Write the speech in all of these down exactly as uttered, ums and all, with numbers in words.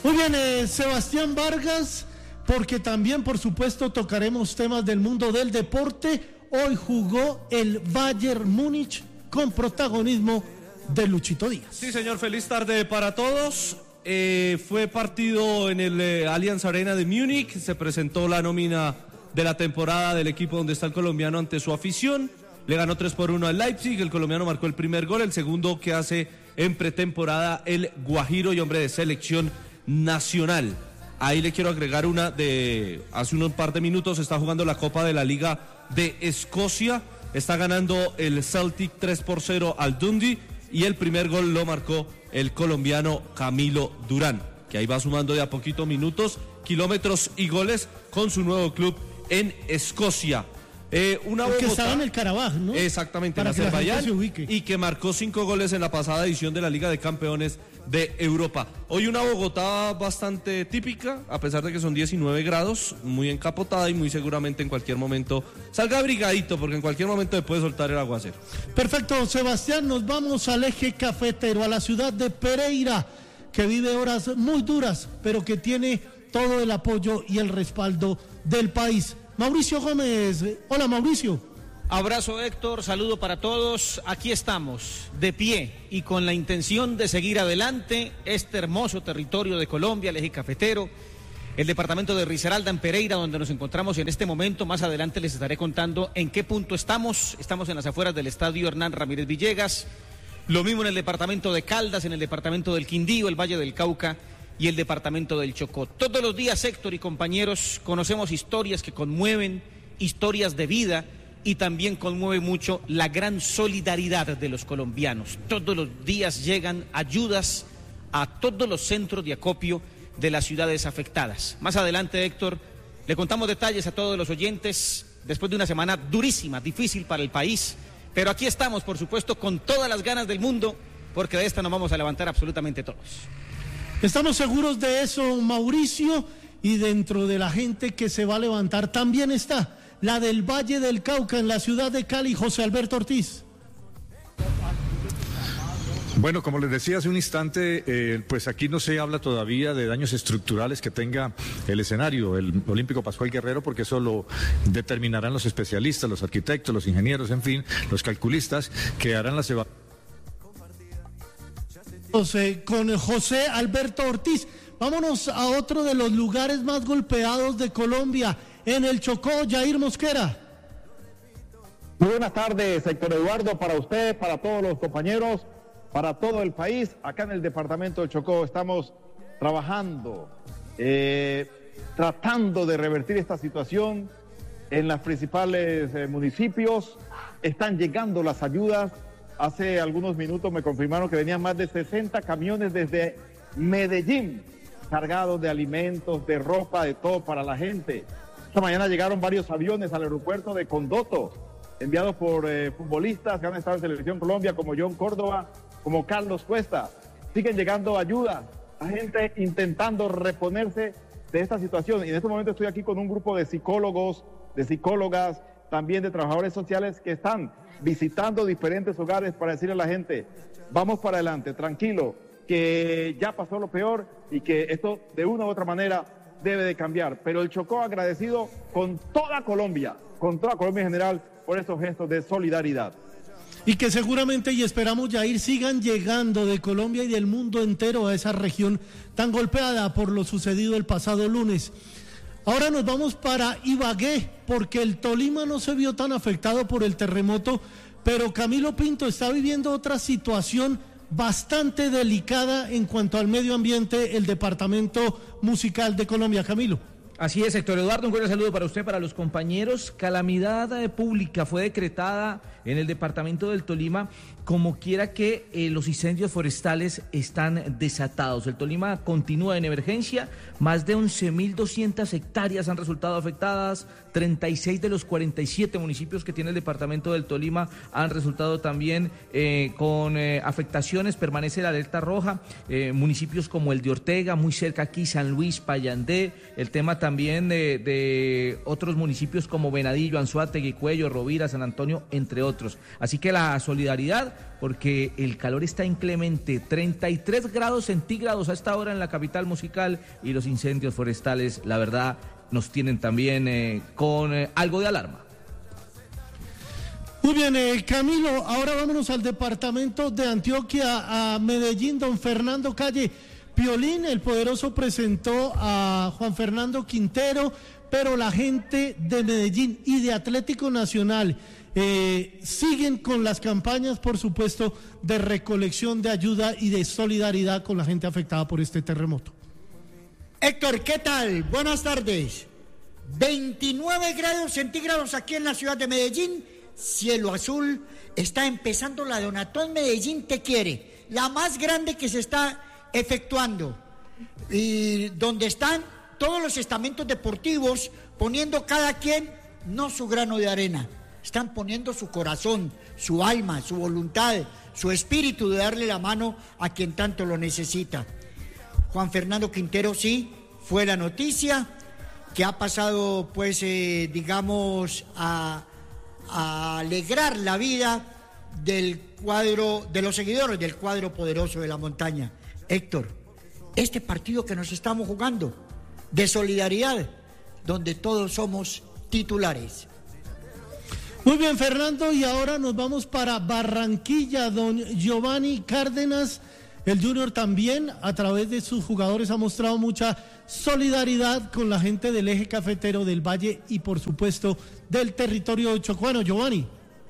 Muy bien, eh, Sebastián Vargas, porque también, por supuesto, tocaremos temas del mundo del deporte. Hoy jugó el Bayern Múnich con protagonismo de Luchito Díaz. Sí, señor, feliz tarde para todos. Eh, fue partido en el eh, Allianz Arena de Múnich, se presentó la nómina de la temporada del equipo donde está el colombiano ante su afición. Le ganó tres por uno al Leipzig, el colombiano marcó el primer gol, el segundo que hace en pretemporada el Guajiro y hombre de selección nacional. Ahí le quiero agregar una de hace unos par de minutos, está jugando la Copa de la Liga de Escocia, está ganando el Celtic tres por cero al Dundee y el primer gol lo marcó el colombiano Camilo Durán, que ahí va sumando de a poquito minutos, kilómetros y goles con su nuevo club en Escocia. Eh, una Bogotá, que estaba en el Karabaj, ¿no? Exactamente, en Azerbaiyán, y que marcó cinco goles en la pasada edición de la Liga de Campeones de Europa. Hoy una Bogotá bastante típica, a pesar de que son diecinueve grados, muy encapotada y muy seguramente en cualquier momento salga abrigadito, porque en cualquier momento le puede soltar el aguacero. Perfecto, Sebastián, nos vamos al eje cafetero, a la ciudad de Pereira, que vive horas muy duras, pero que tiene todo el apoyo y el respaldo del país. Mauricio Gómez, hola Mauricio. Abrazo Héctor, saludo para todos, aquí estamos, de pie y con la intención de seguir adelante este hermoso territorio de Colombia, el eje cafetero, el departamento de Risaralda en Pereira, donde nos encontramos en este momento. Más adelante les estaré contando en qué punto estamos, estamos en las afueras del estadio Hernán Ramírez Villegas, lo mismo en el departamento de Caldas, en el departamento del Quindío, el Valle del Cauca y el departamento del Chocó. Todos los días, Héctor y compañeros, conocemos historias que conmueven, historias de vida, y también conmueve mucho la gran solidaridad de los colombianos. Todos los días llegan ayudas a todos los centros de acopio de las ciudades afectadas. Más adelante, Héctor, le contamos detalles a todos los oyentes después de una semana durísima, difícil para el país, pero aquí estamos, por supuesto, con todas las ganas del mundo, porque de esta nos vamos a levantar absolutamente todos. Estamos seguros de eso, Mauricio, y dentro de la gente que se va a levantar también está la del Valle del Cauca, en la ciudad de Cali, José Alberto Ortiz. Bueno, como les decía hace un instante, eh, pues aquí no se habla todavía de daños estructurales que tenga el escenario, el Olímpico Pascual Guerrero, porque eso lo determinarán los especialistas, los arquitectos, los ingenieros, en fin, los calculistas, que harán las evaluaciones. Con José Alberto Ortiz, vámonos a otro de los lugares más golpeados de Colombia, en el Chocó, Jair Mosquera. Muy buenas tardes, Héctor Eduardo, para usted, para todos los compañeros, para todo el país. Acá en el departamento del Chocó estamos trabajando, eh, tratando de revertir esta situación en los principales eh, municipios. Están llegando las ayudas. Hace algunos minutos me confirmaron que venían más de sesenta camiones desde Medellín, cargados de alimentos, de ropa, de todo para la gente. Esta mañana llegaron varios aviones al aeropuerto de Condoto, enviados por eh, futbolistas que han estado en Selección Colombia, como John Córdoba, como Carlos Cuesta. Siguen llegando ayudas, la gente intentando reponerse de esta situación. Y en este momento estoy aquí con un grupo de psicólogos, de psicólogas, también de trabajadores sociales que están visitando diferentes hogares para decirle a la gente, vamos para adelante, tranquilo, que ya pasó lo peor y que esto de una u otra manera debe de cambiar. Pero el Chocó agradecido con toda Colombia, con toda Colombia en general, por estos gestos de solidaridad. Y que seguramente, y esperamos, Jair, sigan llegando de Colombia y del mundo entero a esa región tan golpeada por lo sucedido el pasado lunes. Ahora nos vamos para Ibagué, porque el Tolima no se vio tan afectado por el terremoto, pero Camilo Pinto está viviendo otra situación bastante delicada en cuanto al medio ambiente, el Departamento Musical de Colombia. Camilo. Así es, Héctor Eduardo, un buen saludo para usted, para los compañeros. Calamidad eh, pública fue decretada en el departamento del Tolima, como quiera que eh, los incendios forestales están desatados. El Tolima continúa en emergencia, más de once mil doscientas hectáreas han resultado afectadas, treinta y seis de los cuarenta y siete municipios que tiene el departamento del Tolima han resultado también eh, con eh, afectaciones, permanece la alerta roja, eh, municipios como el de Ortega, muy cerca aquí, San Luis, Payandé, el tema también de, de otros municipios como Venadillo, Anzoátegui, Cuello, Rovira, San Antonio, entre otros. Así que la solidaridad abrigar porque el calor está inclemente, treinta y tres grados centígrados a esta hora en la capital musical, y los incendios forestales, la verdad, nos tienen también eh, con eh, algo de alarma. Muy bien, eh, Camilo, ahora vámonos al departamento de Antioquia, a Medellín. Don Fernando Calle. Piolín, el poderoso, presentó a Juan Fernando Quintero, pero la gente de Medellín y de Atlético Nacional eh, siguen con las campañas, por supuesto, de recolección de ayuda y de solidaridad con la gente afectada por este terremoto. Héctor, ¿qué tal? Buenas tardes. veintinueve grados centígrados aquí en la ciudad de Medellín, cielo azul. Está empezando la Donatón Medellín Te Quiere, la más grande que se está efectuando, y donde están todos los estamentos deportivos poniendo cada quien no su grano de arena, están poniendo su corazón, su alma, su voluntad, su espíritu de darle la mano a quien tanto lo necesita. Juan Fernando Quintero sí fue la noticia que ha pasado, pues eh, digamos a, a alegrar la vida del cuadro, de los seguidores del cuadro poderoso de la montaña. Héctor, este partido que nos estamos jugando de solidaridad, donde todos somos titulares. Muy bien, Fernando, y ahora nos vamos para Barranquilla. Don Giovanni Cárdenas, el Junior, también a través de sus jugadores ha mostrado mucha solidaridad con la gente del eje cafetero del Valle y por supuesto del territorio chocuano. Giovanni.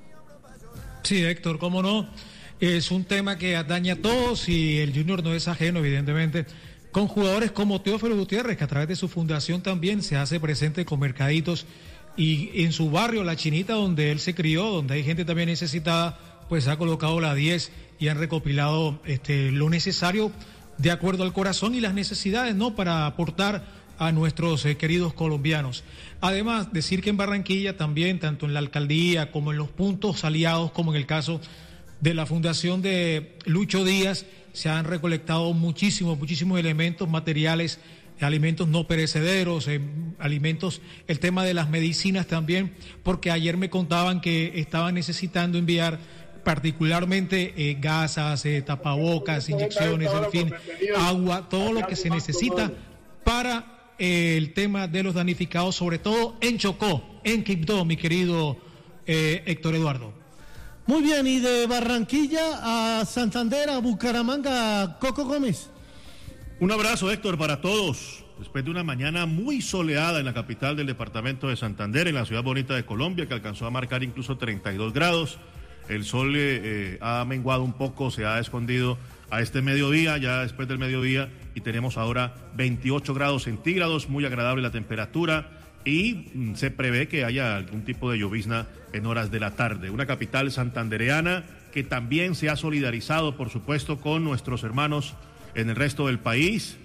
Sí, Héctor, cómo no. Es un tema que atañe a todos y el Junior no es ajeno, evidentemente, con jugadores como Teófilo Gutiérrez, que a través de su fundación también se hace presente con mercaditos, y en su barrio, La Chinita, donde él se crió, donde hay gente también necesitada, pues ha colocado la diez y han recopilado este, lo necesario de acuerdo al corazón y las necesidades, ¿no?, para aportar a nuestros eh, queridos colombianos. Además, decir que en Barranquilla también, tanto en la alcaldía como en los puntos aliados, como en el caso de la fundación de Lucho Díaz, se han recolectado muchísimos, muchísimos elementos, materiales, alimentos no perecederos, eh, alimentos, el tema de las medicinas también, porque ayer me contaban que estaban necesitando enviar particularmente eh, gasas, eh, tapabocas, inyecciones, en fin, agua, todo lo que se necesita para eh, el tema de los damnificados, sobre todo en Chocó, en Quibdó, mi querido eh, Héctor Eduardo. Muy bien, y de Barranquilla a Santander, a Bucaramanga, Coco Gómez. Un abrazo, Héctor, para todos. Después de una mañana muy soleada en la capital del departamento de Santander, en la ciudad bonita de Colombia, que alcanzó a marcar incluso treinta y dos grados, el sol eh, eh, ha menguado un poco, se ha escondido a este mediodía, ya después del mediodía, y tenemos ahora veintiocho grados centígrados, muy agradable la temperatura, y mm, se prevé que haya algún tipo de llovizna en horas de la tarde. Una capital santandereana que también se ha solidarizado, por supuesto, con nuestros hermanos en el resto del país,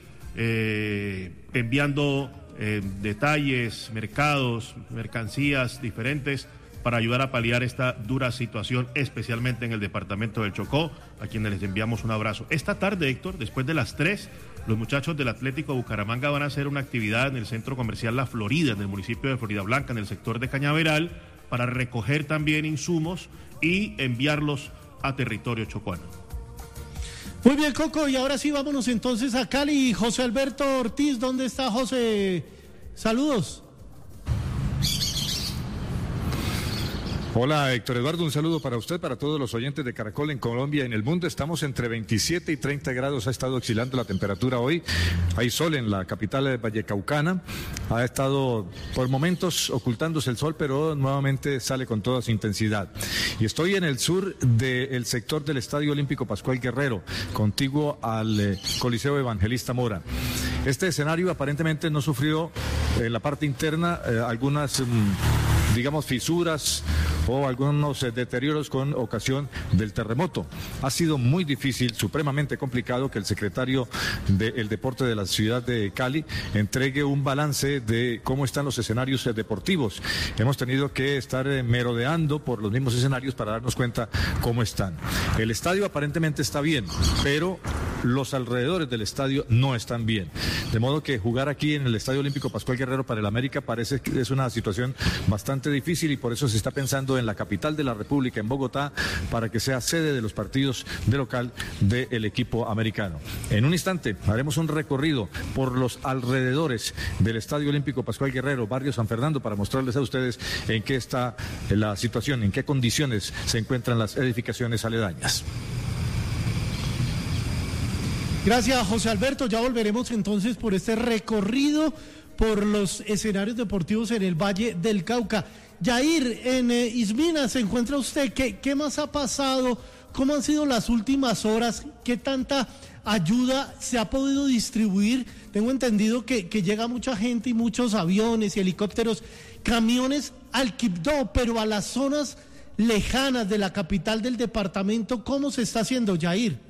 eh, enviando eh, detalles, mercados, mercancías diferentes para ayudar a paliar esta dura situación, especialmente en el departamento del Chocó, a quienes les enviamos un abrazo. Esta tarde, Héctor, después de las tres, los muchachos del Atlético Bucaramanga van a hacer una actividad en el centro comercial La Florida, en el municipio de Florida Blanca, en el sector de Cañaveral, para recoger también insumos y enviarlos a territorio chocuano. Muy bien, Coco, y ahora sí vámonos entonces a Cali. José Alberto Ortiz, ¿dónde está José? Saludos. Hola, Héctor Eduardo, un saludo para usted, para todos los oyentes de Caracol en Colombia y en el mundo. Estamos entre veintisiete y treinta grados, ha estado oscilando la temperatura hoy. Hay sol en la capital vallecaucana, ha estado por momentos ocultándose el sol, pero nuevamente sale con toda su intensidad. Y estoy en el sur del sector del Estadio Olímpico Pascual Guerrero, contiguo al eh, Coliseo Evangelista Mora. Este escenario aparentemente no sufrió en la parte interna eh, algunas, mm, digamos, fisuras o algunos eh, deterioros con ocasión del terremoto. Ha sido muy difícil, supremamente complicado, que el secretario del Deporte de la ciudad de Cali entregue un balance de cómo están los escenarios eh, deportivos. Hemos tenido que estar eh, merodeando por los mismos escenarios para darnos cuenta cómo están. El estadio aparentemente está bien, pero los alrededores del estadio no están bien. De modo que jugar aquí en el Estadio Olímpico Pascual Guerrero para el América parece que es una situación bastante difícil y por eso se está pensando en la capital de la República, en Bogotá, para que sea sede de los partidos de local del equipo americano. En un instante haremos un recorrido por los alrededores del Estadio Olímpico Pascual Guerrero, barrio San Fernando, para mostrarles a ustedes en qué está la situación, en qué condiciones se encuentran las edificaciones aledañas. Gracias, José Alberto. Ya volveremos entonces por este recorrido por los escenarios deportivos en el Valle del Cauca. Yair, en eh, Ismina se encuentra usted. ¿Qué, ¿Qué más ha pasado? ¿Cómo han sido las últimas horas? ¿Qué tanta ayuda se ha podido distribuir? Tengo entendido que, que llega mucha gente y muchos aviones y helicópteros, camiones al Quibdó, pero a las zonas lejanas de la capital del departamento. ¿Cómo se está haciendo, Yair?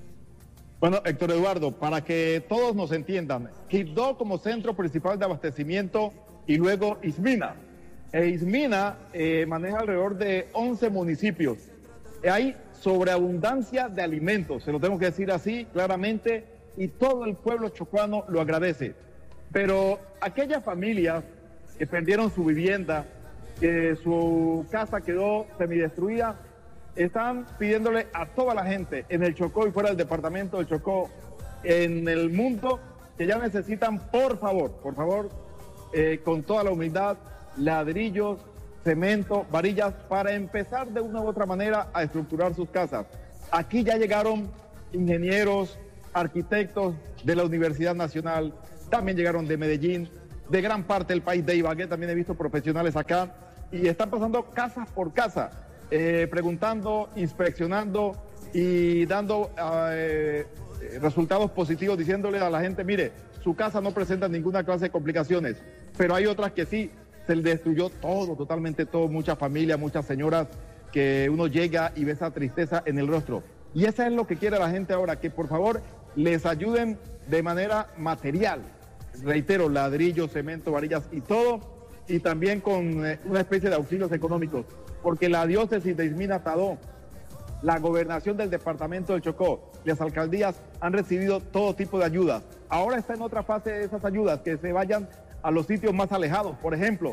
Bueno, Héctor Eduardo, para que todos nos entiendan, Quibdó como centro principal de abastecimiento y luego Ismina. E Ismina eh, maneja alrededor de once municipios. Hay sobreabundancia de alimentos, se lo tengo que decir así claramente, y todo el pueblo chocuano lo agradece. Pero aquellas familias que perdieron su vivienda, que su casa quedó semidestruida, están pidiéndole a toda la gente en el Chocó y fuera del departamento del Chocó, en el mundo, que ya necesitan, por favor, por favor, eh, con toda la humildad, ladrillos, cemento, varillas, para empezar de una u otra manera a estructurar sus casas. Aquí ya llegaron ingenieros, arquitectos de la Universidad Nacional, también llegaron de Medellín, de gran parte del país, de Ibagué, también he visto profesionales acá, y están pasando casa por casa, eh, preguntando, inspeccionando y dando eh, resultados positivos, diciéndole a la gente, mire, su casa no presenta ninguna clase de complicaciones, pero hay otras que sí, se le destruyó todo, totalmente todo, muchas familias, muchas señoras, que uno llega y ve esa tristeza en el rostro. Y eso es lo que quiere la gente ahora, que por favor les ayuden de manera material. Reitero, ladrillos, cemento, varillas y todo, y también con eh, una especie de auxilios económicos, porque la diócesis de Ismina Tadó, la gobernación del departamento del Chocó, las alcaldías han recibido todo tipo de ayudas. Ahora está en otra fase de esas ayudas, que se vayan a los sitios más alejados. Por ejemplo,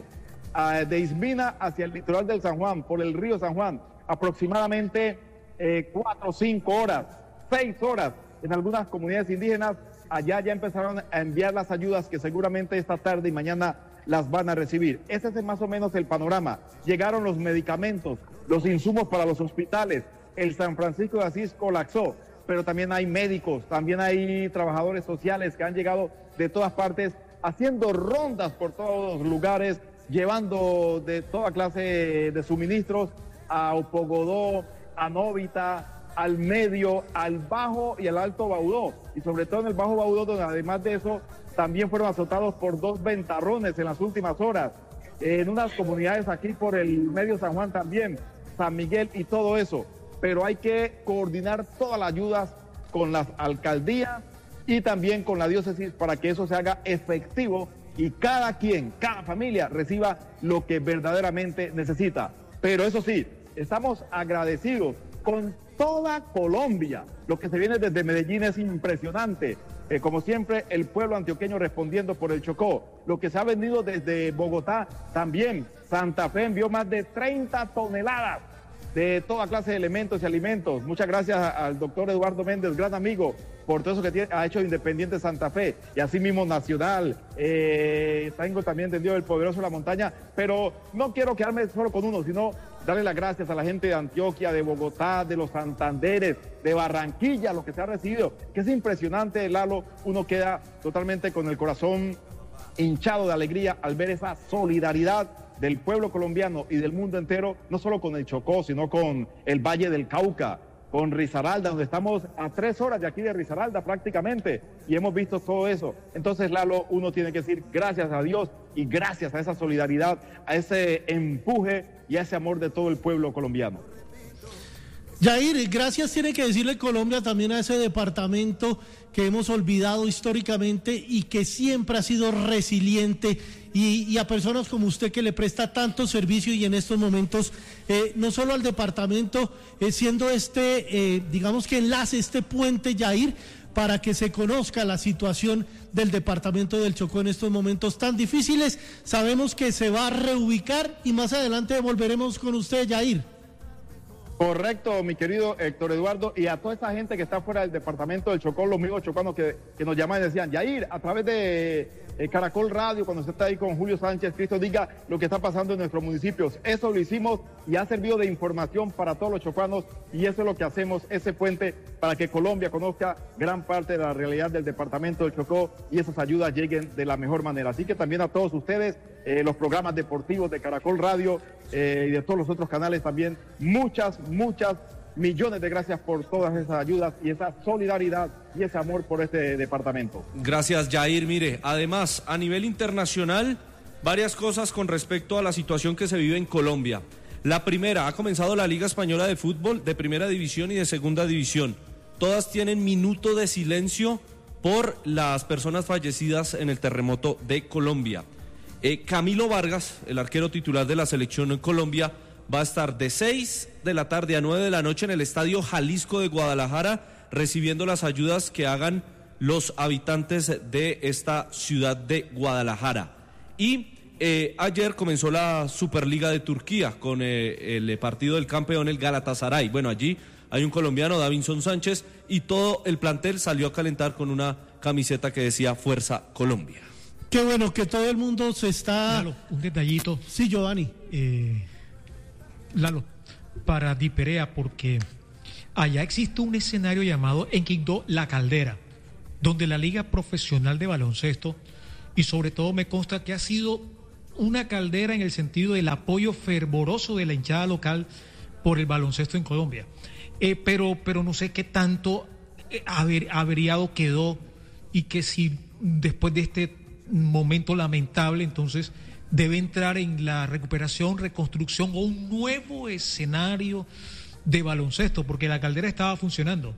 de Ismina hacia el litoral del San Juan, por el río San Juan, aproximadamente eh, cuatro, cinco horas, seis horas en algunas comunidades indígenas. Allá ya empezaron a enviar las ayudas que seguramente esta tarde y mañana las van a recibir. Ese es más o menos el panorama. Llegaron los medicamentos, los insumos para los hospitales. El San Francisco de Asís colapsó, pero también hay médicos, también hay trabajadores sociales que han llegado de todas partes, haciendo rondas por todos los lugares, llevando de toda clase de suministros a Opogodó, a Novita, al Medio, al Bajo y al Alto Baudó. Y sobre todo en el Bajo Baudó, donde además de eso también fueron azotados por dos ventarrones en las últimas horas. En unas comunidades aquí por el Medio San Juan también, San Miguel y todo eso. Pero hay que coordinar todas las ayudas con las alcaldías y también con la diócesis para que eso se haga efectivo y cada quien, cada familia reciba lo que verdaderamente necesita. Pero eso sí, estamos agradecidos con toda Colombia. Lo que se viene desde Medellín es impresionante. Eh, como siempre, el pueblo antioqueño respondiendo por el Chocó. Lo que se ha venido desde Bogotá también. Santa Fe envió más de treinta toneladas de toda clase de elementos y alimentos. Muchas gracias al doctor Eduardo Méndez, gran amigo, por todo eso que tiene, ha hecho Independiente Santa Fe y así mismo Nacional. Eh, tengo también entendido el Poderoso de la Montaña, pero no quiero quedarme solo con uno, sino darle las gracias a la gente de Antioquia, de Bogotá, de los Santanderes, de Barranquilla, lo que se ha recibido, que es impresionante, Lalo. Uno queda totalmente con el corazón hinchado de alegría al ver esa solidaridad del pueblo colombiano y del mundo entero, no solo con el Chocó, sino con el Valle del Cauca, con Risaralda, donde estamos a tres horas de aquí de Risaralda prácticamente, y hemos visto todo eso. Entonces, Lalo, uno tiene que decir gracias a Dios y gracias a esa solidaridad, a ese empuje y a ese amor de todo el pueblo colombiano. Yair, gracias tiene que decirle Colombia también a ese departamento que hemos olvidado históricamente y que siempre ha sido resiliente, y, y a personas como usted que le presta tanto servicio y en estos momentos, eh, no solo al departamento, eh, siendo este, eh, digamos que enlace, este puente, Yair, para que se conozca la situación del departamento del Chocó en estos momentos tan difíciles. Sabemos que se va a reubicar y más adelante volveremos con usted, Yair. Correcto, mi querido Héctor Eduardo, y a toda esa gente que está fuera del departamento del Chocó, los amigos chocanos que, que nos llaman y decían, Yair, a través de eh, Caracol Radio, cuando usted está ahí con Julio Sánchez, Cristo diga lo que está pasando en nuestros municipios. Eso lo hicimos y ha servido de información para todos los chocanos, y eso es lo que hacemos, ese puente para que Colombia conozca gran parte de la realidad del departamento del Chocó y esas ayudas lleguen de la mejor manera. Así que también a todos ustedes, eh, los programas deportivos de Caracol Radio eh, y de todos los otros canales también, muchas, muchas millones de gracias por todas esas ayudas y esa solidaridad y ese amor por este departamento. Gracias, Yair. Mire, además, a nivel internacional, varias cosas con respecto a la situación que se vive en Colombia. La primera, ha comenzado la Liga Española de Fútbol de Primera División y de Segunda División. Todas tienen minuto de silencio por las personas fallecidas en el terremoto de Colombia. Eh, Camilo Vargas, el arquero titular de la selección en Colombia, va a estar de seis de la tarde a nueve de la noche en el Estadio Jalisco de Guadalajara, recibiendo las ayudas que hagan los habitantes de esta ciudad de Guadalajara. Y eh, ayer comenzó la Superliga de Turquía con eh, el partido del campeón, el Galatasaray. Bueno, allí hay un colombiano, Davinson Sánchez, y todo el plantel salió a calentar con una camiseta que decía Fuerza Colombia. Qué bueno que todo el mundo se está... Lalo, un detallito. Sí, Giovanni. Eh, Lalo, para Diperea, porque allá existe un escenario llamado en Quindó La Caldera, donde la Liga Profesional de Baloncesto, y sobre todo me consta que ha sido una caldera en el sentido del apoyo fervoroso de la hinchada local por el baloncesto en Colombia. Eh, pero, pero no sé qué tanto eh, aver, averiado quedó, y que si después de este momento lamentable entonces debe entrar en la recuperación, reconstrucción o un nuevo escenario de baloncesto, porque la caldera estaba funcionando.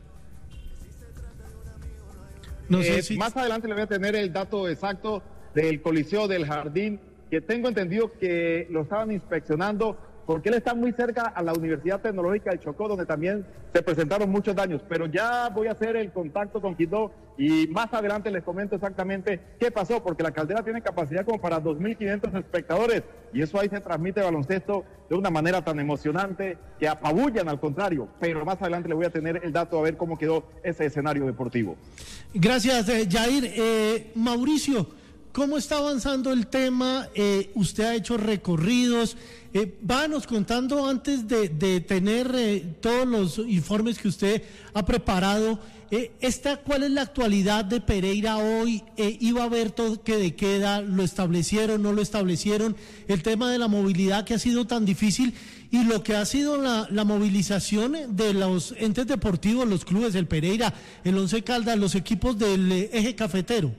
No sé eh, si... Más adelante le voy a tener el dato exacto del Coliseo del Jardín, que tengo entendido que lo estaban inspeccionando porque él está muy cerca a la Universidad Tecnológica del Chocó, donde también se presentaron muchos daños. Pero ya voy a hacer el contacto con Quindó y más adelante les comento exactamente qué pasó, porque la caldera tiene capacidad como para dos mil quinientos espectadores, y eso ahí se transmite baloncesto de una manera tan emocionante que apabullan, al contrario. Pero más adelante le voy a tener el dato a ver cómo quedó ese escenario deportivo. Gracias, eh, Yair. Eh, Mauricio, ¿cómo está avanzando el tema? Eh, usted ha hecho recorridos. Eh, vános contando antes de, de tener eh, todos los informes que usted ha preparado. Eh, esta, ¿cuál es la actualidad de Pereira hoy? Eh, ¿Iba a haber toque de queda? ¿Lo establecieron? ¿No lo establecieron? El tema de la movilidad que ha sido tan difícil y lo que ha sido la, la movilización de los entes deportivos, los clubes, el Pereira, el Once Caldas, los equipos del eh, eje cafetero.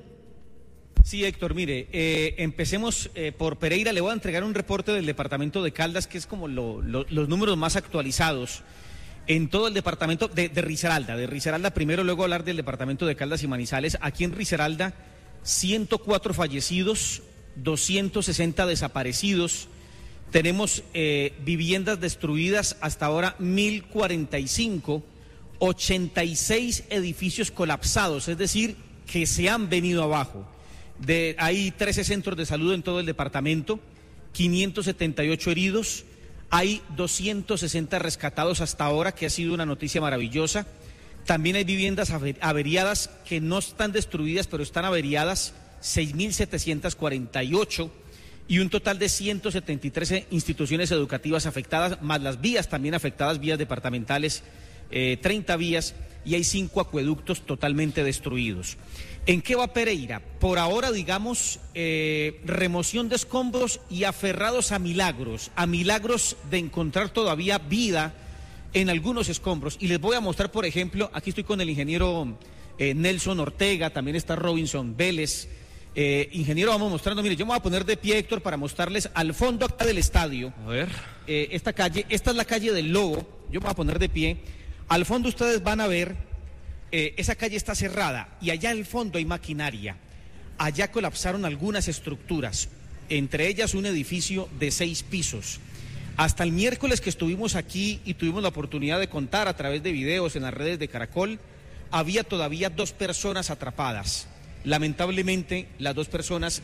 Sí, Héctor, mire, eh, empecemos eh, por Pereira. Le voy a entregar un reporte del departamento de Caldas, que es como lo, lo, los números más actualizados en todo el departamento de, de Risaralda. De Risaralda primero, luego hablar del departamento de Caldas y Manizales. Aquí en Risaralda, ciento cuatro fallecidos, doscientos sesenta desaparecidos. Tenemos eh, viviendas destruidas hasta ahora mil cuarenta y cinco, ochenta y seis edificios colapsados, es decir, que se han venido abajo. De, hay trece centros de salud en todo el departamento, quinientos setenta y ocho heridos, hay doscientos sesenta rescatados hasta ahora, que ha sido una noticia maravillosa. También hay viviendas averiadas que no están destruidas, pero están averiadas, seis mil setecientos cuarenta y ocho, y un total de ciento setenta y tres instituciones educativas afectadas, más las vías también afectadas, vías departamentales, eh, treinta vías, y hay cinco acueductos totalmente destruidos. ¿En qué va Pereira? Por ahora, digamos, eh, remoción de escombros y aferrados a milagros, a milagros de encontrar todavía vida en algunos escombros. Y les voy a mostrar, por ejemplo, aquí estoy con el ingeniero eh, Nelson Ortega, también está Robinson Vélez. Eh, ingeniero, vamos mostrando, mire, yo me voy a poner de pie, Héctor, para mostrarles al fondo acá del estadio. A ver. Eh, esta calle, esta es la calle del Lobo, yo me voy a poner de pie. Al fondo ustedes van a ver... Eh, esa calle está cerrada y allá al fondo hay maquinaria. Allá colapsaron algunas estructuras, entre ellas un edificio de seis pisos. Hasta el miércoles que estuvimos aquí y tuvimos la oportunidad de contar a través de videos en las redes de Caracol, había todavía dos personas atrapadas. Lamentablemente, las dos personas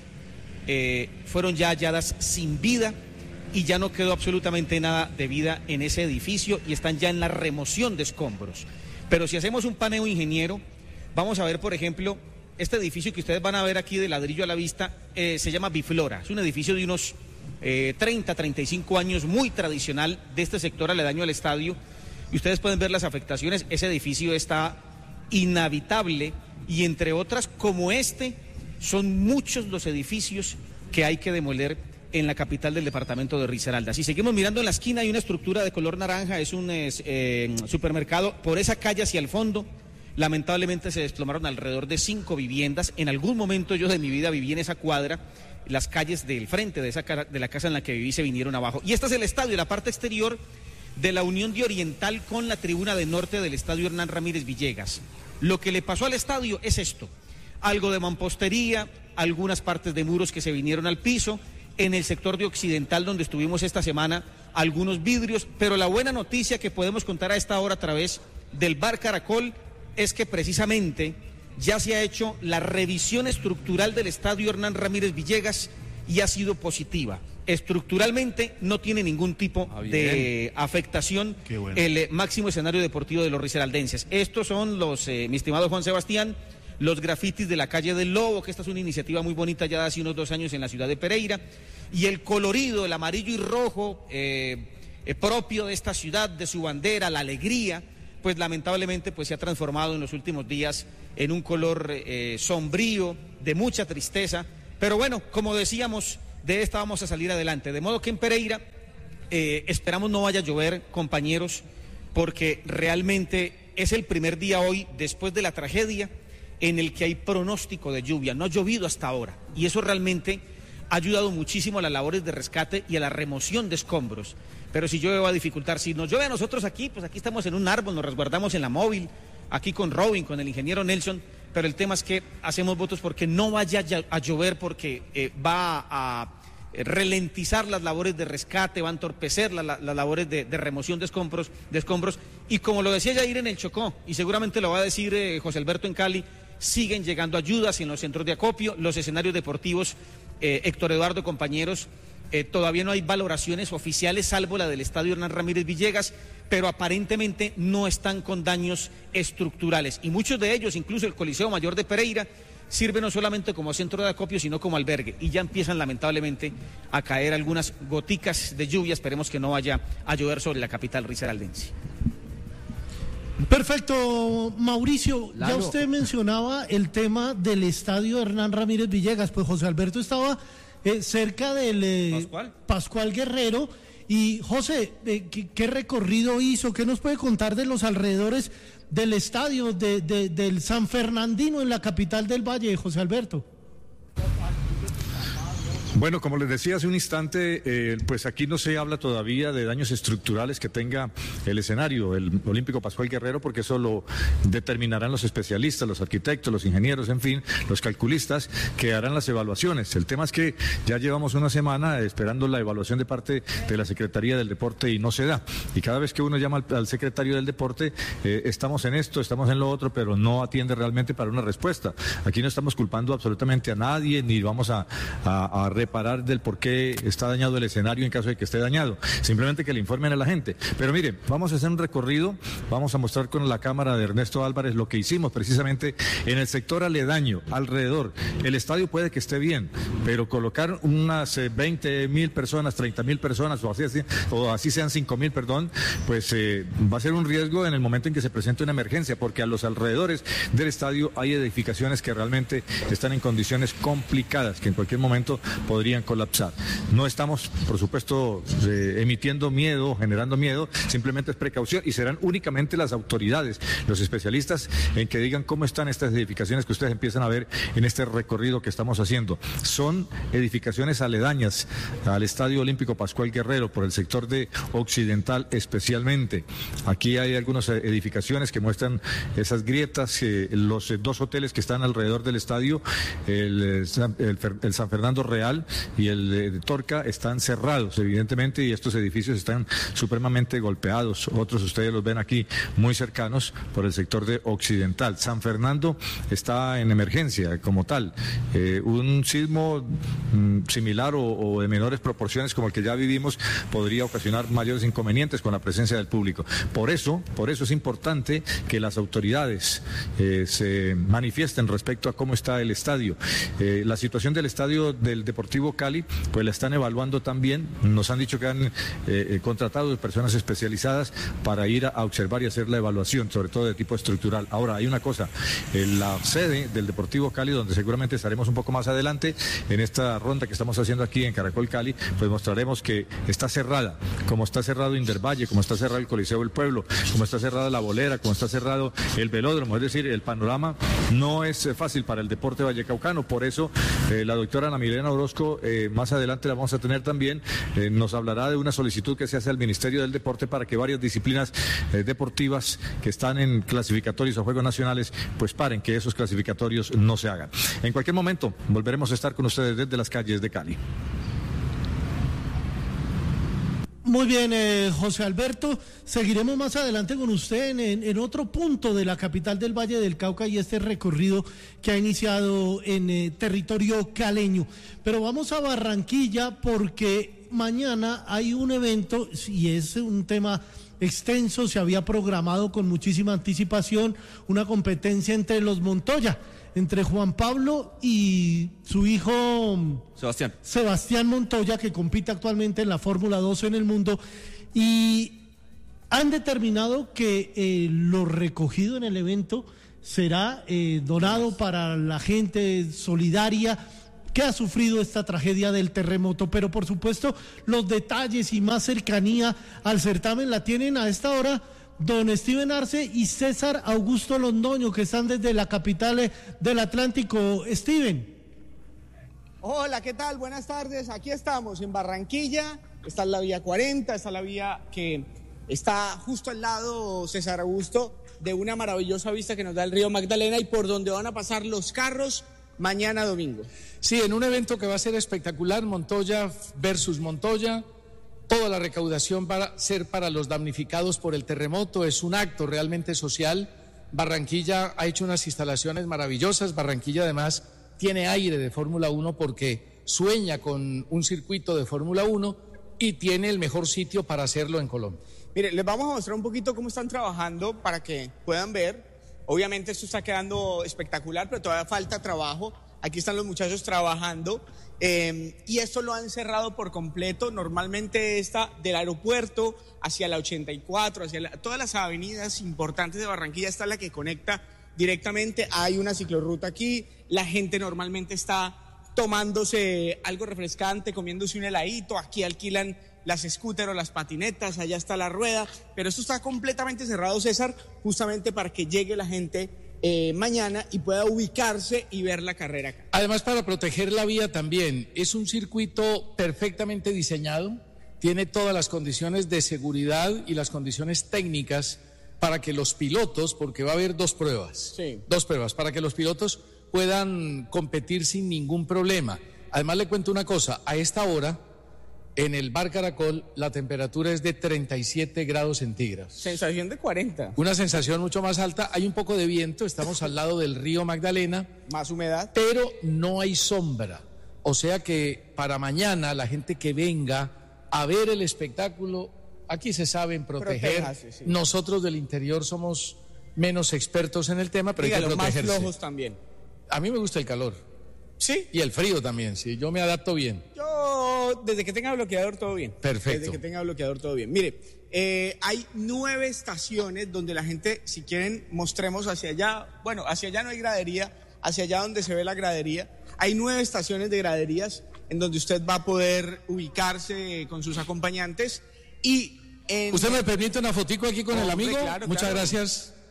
eh, fueron ya halladas sin vida y ya no quedó absolutamente nada de vida en ese edificio y están ya en la remoción de escombros. Pero si hacemos un paneo, ingeniero, vamos a ver, por ejemplo, este edificio que ustedes van a ver aquí de ladrillo a la vista, eh, se llama Biflora. Es un edificio de unos eh, treinta, treinta y cinco años, muy tradicional de este sector aledaño al estadio. Y ustedes pueden ver las afectaciones. Ese edificio está inhabitable y, entre otras, como este, son muchos los edificios que hay que demoler en la capital del departamento de Risaralda. Si seguimos mirando en la esquina, hay una estructura de color naranja, es un eh, supermercado. Por esa calle hacia el fondo, lamentablemente se desplomaron alrededor de cinco viviendas. En algún momento yo de mi vida viví en esa cuadra. Las calles del frente de, esa, de la casa en la que viví se vinieron abajo. Y este es el estadio, la parte exterior de la unión de Oriental con la tribuna de norte del estadio Hernán Ramírez Villegas. Lo que le pasó al estadio es esto: algo de mampostería, algunas partes de muros que se vinieron al piso. En el sector de Occidental, donde estuvimos esta semana, algunos vidrios, pero la buena noticia que podemos contar a esta hora a través del Bar Caracol es que precisamente ya se ha hecho la revisión estructural del estadio Hernán Ramírez Villegas y ha sido positiva. Estructuralmente no tiene ningún tipo ah, de afectación bueno. el eh, máximo escenario deportivo de los risaraldenses. Estos son los, eh, mi estimado Juan Sebastián, los grafitis de la calle del Lobo, que esta es una iniciativa muy bonita ya de hace unos dos años en la ciudad de Pereira, y el colorido, el amarillo y rojo eh, eh, propio de esta ciudad, de su bandera, la alegría, pues lamentablemente pues se ha transformado en los últimos días en un color eh, sombrío, de mucha tristeza, pero bueno, como decíamos, de esta vamos a salir adelante, de modo que en Pereira eh, esperamos no vaya a llover, compañeros, porque realmente es el primer día hoy, después de la tragedia, en el que hay pronóstico de lluvia. No ha llovido hasta ahora y eso realmente ha ayudado muchísimo a las labores de rescate y a la remoción de escombros. Pero si llueve va a dificultar. Si nos llueve a nosotros aquí, pues aquí estamos en un árbol, nos resguardamos en la móvil, aquí con Robin, con el ingeniero Nelson, pero el tema es que hacemos votos porque no vaya a llover, porque eh, va a ralentizar las labores de rescate, va a entorpecer la, la, las labores de, de remoción de escombros, de escombros, y como lo decía Yair en el Chocó, y seguramente lo va a decir eh, José Alberto en Cali, siguen llegando ayudas en los centros de acopio, los escenarios deportivos, eh, Héctor Eduardo, compañeros, eh, todavía no hay valoraciones oficiales, salvo la del estadio Hernán Ramírez Villegas, pero aparentemente no están con daños estructurales, y muchos de ellos, incluso el Coliseo Mayor de Pereira, sirve no solamente como centro de acopio, sino como albergue, y ya empiezan lamentablemente a caer algunas goticas de lluvia. Esperemos que no vaya a llover sobre la capital risaraldense. Perfecto, Mauricio. Claro. Ya usted mencionaba el tema del estadio Hernán Ramírez Villegas, pues José Alberto estaba eh, cerca del eh, Pascual. Pascual Guerrero. Y José, eh, ¿qué, ¿qué recorrido hizo? ¿Qué nos puede contar de los alrededores del estadio de, de, del San Fernandino en la capital del Valle, José Alberto? Bueno, como les decía hace un instante, eh, pues aquí no se habla todavía de daños estructurales que tenga el escenario, el Olímpico Pascual Guerrero, porque eso lo determinarán los especialistas, los arquitectos, los ingenieros, en fin, los calculistas que harán las evaluaciones. El tema es que ya llevamos una semana esperando la evaluación de parte de la Secretaría del Deporte y no se da. Y cada vez que uno llama al, al secretario del Deporte, eh, estamos en esto, estamos en lo otro, pero no atiende realmente para una respuesta. Aquí no estamos culpando absolutamente a nadie, ni vamos a, a, a parar del por qué está dañado el escenario en caso de que esté dañado, simplemente que le informen a la gente. Pero miren, vamos a hacer un recorrido, vamos a mostrar con la cámara de Ernesto Álvarez lo que hicimos precisamente en el sector aledaño, alrededor. El estadio puede que esté bien, pero colocar unas eh, veinte mil personas, treinta mil personas, o así, así, o así sean cinco mil, perdón, pues eh, va a ser un riesgo en el momento en que se presente una emergencia, porque a los alrededores del estadio hay edificaciones que realmente están en condiciones complicadas, que en cualquier momento podrían colapsar. No estamos, por supuesto, eh, emitiendo miedo, generando miedo, simplemente es precaución y serán únicamente las autoridades, los especialistas, en que digan cómo están estas edificaciones que ustedes empiezan a ver en este recorrido que estamos haciendo. Son edificaciones aledañas al Estadio Olímpico Pascual Guerrero, por el sector de Occidental especialmente. Aquí hay algunas edificaciones que muestran esas grietas, eh, los eh, dos hoteles que están alrededor del estadio, el, el, el San Fernando Real y el de Torca están cerrados, evidentemente, y estos edificios están supremamente golpeados. Otros ustedes los ven aquí muy cercanos por el sector de Occidental. San Fernando está en emergencia como tal. Eh, un sismo mm, similar o, o de menores proporciones como el que ya vivimos podría ocasionar mayores inconvenientes con la presencia del público. Por eso, por eso es importante que las autoridades eh, se manifiesten respecto a cómo está el estadio. Eh, la situación del estadio del Deportivo Cali, pues la están evaluando también. Nos han dicho que han eh, contratado personas especializadas para ir a, a observar y hacer la evaluación, sobre todo de tipo estructural. Ahora, hay una cosa, en la sede del Deportivo Cali, donde seguramente estaremos un poco más adelante, en esta ronda que estamos haciendo aquí en Caracol Cali, pues mostraremos que está cerrada, como está cerrado Indervalle, como está cerrado el Coliseo del Pueblo, como está cerrada la Bolera, como está cerrado el velódromo. Es decir, el panorama no es fácil para el deporte vallecaucano. Por eso eh, la doctora Ana Milena Orozco, eh, más adelante la vamos a tener también, eh, nos hablará de una solicitud que se hace al Ministerio del Deporte para que varias disciplinas eh, deportivas que están en clasificatorios a Juegos Nacionales, pues paren, que esos clasificatorios no se hagan. En cualquier momento volveremos a estar con ustedes desde las calles de Cali. Muy bien, eh, José Alberto, seguiremos más adelante con usted en, en, en otro punto de la capital del Valle del Cauca y este recorrido que ha iniciado en eh, territorio caleño. Pero vamos a Barranquilla porque mañana hay un evento y es un tema extenso, se había programado con muchísima anticipación una competencia entre los Montoya, entre Juan Pablo y su hijo Sebastián. Sebastián Montoya, que compite actualmente en la Fórmula dos en el mundo, y han determinado que eh, lo recogido en el evento será eh, donado para la gente solidaria que ha sufrido esta tragedia del terremoto. Pero por supuesto los detalles y más cercanía al certamen la tienen a esta hora don Steven Arce y César Augusto Londoño, que están desde la capital del Atlántico. Steven. Hola, ¿qué tal? Buenas tardes. Aquí estamos en Barranquilla. Esta es la vía cuarenta, esta es la vía que está justo al lado, César Augusto, de una maravillosa vista que nos da el río Magdalena y por donde van a pasar los carros mañana domingo. Sí, en un evento que va a ser espectacular, Montoya versus Montoya. Toda la recaudación va a ser para los damnificados por el terremoto, es un acto realmente social. Barranquilla ha hecho unas instalaciones maravillosas, Barranquilla además tiene aire de Fórmula uno porque sueña con un circuito de Fórmula uno y tiene el mejor sitio para hacerlo en Colombia. Mire, les vamos a mostrar un poquito cómo están trabajando para que puedan ver. Obviamente esto está quedando espectacular, pero todavía falta trabajo. Aquí están los muchachos trabajando. Eh, y esto lo han cerrado por completo. Normalmente está del aeropuerto hacia la ochenta y cuatro, hacia la, todas las avenidas importantes de Barranquilla, está la que conecta directamente. Hay una ciclorruta aquí, la gente normalmente está tomándose algo refrescante, comiéndose un heladito, aquí alquilan las scooters o las patinetas, allá está la rueda, pero esto está completamente cerrado, César, justamente para que llegue la gente Eh, mañana y pueda ubicarse y ver la carrera acá. Además, para proteger la vía también, es un circuito perfectamente diseñado, tiene todas las condiciones de seguridad y las condiciones técnicas para que los pilotos, porque va a haber dos pruebas, sí. dos pruebas, para que los pilotos puedan competir sin ningún problema. Además, le cuento una cosa, a esta hora, en el Bar Caracol, la temperatura es de treinta y siete grados centígrados. Sensación de cuarenta. Una sensación mucho más alta. Hay un poco de viento, estamos al lado del río Magdalena. Más humedad. Pero no hay sombra. O sea que para mañana la gente que venga a ver el espectáculo, aquí se saben proteger. Protéjase, sí. Nosotros del interior somos menos expertos en el tema, pero Dígalo, hay que protegerse. más flojos también. A mí me gusta el calor. Sí. Y el frío también, sí. Yo me adapto bien. Yo, desde que tenga bloqueador, todo bien. Perfecto. Desde que tenga bloqueador, todo bien. Mire, eh, hay nueve estaciones donde la gente, si quieren, mostremos hacia allá. Bueno, hacia allá no hay gradería, hacia allá donde se ve la gradería. Hay nueve estaciones de graderías en donde usted va a poder ubicarse con sus acompañantes. Y en... ¿Usted me permite una fotico aquí con Hombre, el amigo? claro, Muchas claro. gracias.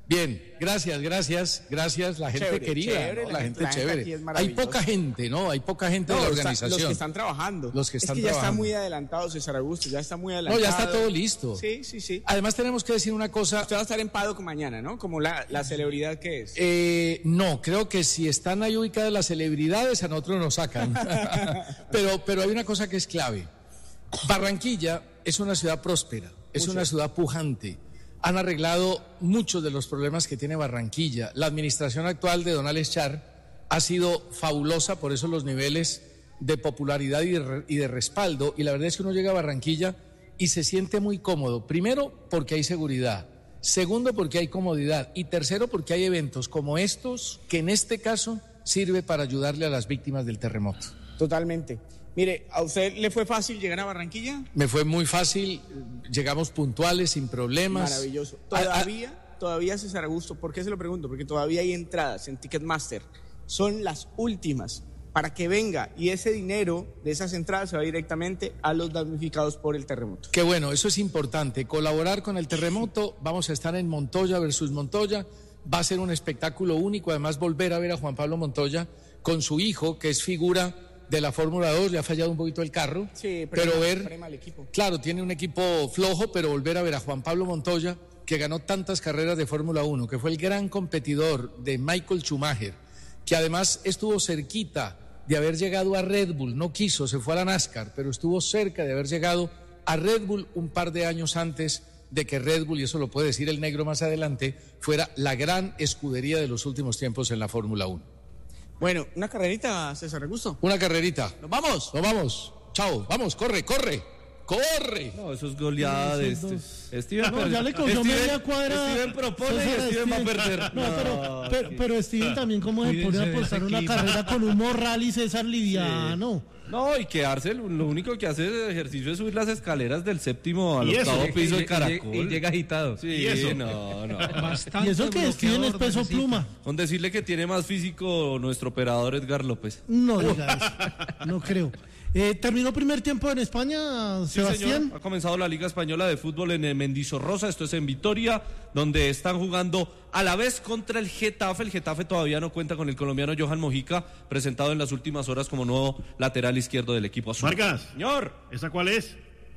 Bien, gracias, gracias, gracias. La gente Chévere, querida, chévere, ¿no? la la gente- gente la gente aquí chévere. es Hay maravillosa. poca gente, ¿no? Hay poca gente No, de la está- organización. los que están trabajando. Los que están es que ya está trabajando. muy adelantado, César Augusto, ya está muy No, adelantado. ya está todo listo. Sí, sí, sí. Además tenemos que decir una cosa. Usted va a estar en Paddock mañana, ¿no? Como la, la celebridad que es. Eh, no, creo que si están ahí ubicadas las celebridades, a nosotros nos sacan. pero, pero hay una cosa que es clave. Barranquilla es una ciudad próspera, es Mucho. una ciudad pujante. Han arreglado muchos de los problemas que tiene Barranquilla. La administración actual de Don Alex Char ha sido fabulosa, por eso los niveles de popularidad y de, re- y de respaldo. Y la verdad es que uno llega a Barranquilla y se siente muy cómodo. Primero, porque hay seguridad. Segundo, porque hay comodidad. Y tercero, porque hay eventos como estos, que en este caso sirve para ayudarle a las víctimas del terremoto. Totalmente. Mire, ¿a usted le fue fácil llegar a Barranquilla? Me fue muy fácil, llegamos puntuales, sin problemas. Maravilloso. Ah, ah, Todavía, todavía, César Augusto, ¿por qué se lo pregunto? Porque todavía hay entradas en Ticketmaster. Son las últimas para que venga y ese dinero de esas entradas se va directamente a los damnificados por el terremoto. Qué bueno, eso es importante. Colaborar con el terremoto, vamos a estar en Montoya versus Montoya. Va a ser un espectáculo único, además volver a ver a Juan Pablo Montoya con su hijo, que es figura de la Fórmula dos, le ha fallado un poquito el carro, Sí, pero prema- ver, prema al equipo. claro, tiene un equipo flojo, pero volver a ver a Juan Pablo Montoya, que ganó tantas carreras de Fórmula uno, que fue el gran competidor de Michael Schumacher, que además estuvo cerquita de haber llegado a Red Bull, no quiso, se fue a la NASCAR, pero estuvo cerca de haber llegado a Red Bull un par de años antes de que Red Bull, y eso lo puede decir el negro más adelante, fuera la gran escudería de los últimos tiempos en la Fórmula uno. Bueno, una carrerita, César Augusto. Una carrerita. ¿Nos vamos? Nos vamos. Chao, vamos, corre, corre, corre. No, eso es goleada de este. Steven, No, pero- ya le cogió Steven- media cuadra. Steven propone y César, Steven va a Steven. perder. No, pero, pero, pero Steven también, ¿cómo se Cuídense pone a de apostar ese una equipo. carrera con un Morral y César Liviano? No, y quedarse, lo único que hace de ejercicio es subir las escaleras del séptimo al ¿Y eso? octavo Y- piso y- de y- Caracol. y llega agitado. Sí, ¿Y eso? no, no. Bastante Y eso que Steven es bloqueador peso necesita. pluma. Con decirle que tiene más físico nuestro operador Edgar López. No diga eso, no creo. Eh, ¿Terminó primer tiempo en España, Sí, Sebastián? señor. Ha comenzado la Liga Española de Fútbol en eh, Mendizorroza, esto es en Vitoria, donde están jugando a la vez contra el Getafe. El Getafe todavía no cuenta con el colombiano Johan Mojica, presentado en las últimas horas como nuevo lateral izquierdo del equipo azul. Vargas. Señor, ¿Esa cuál es?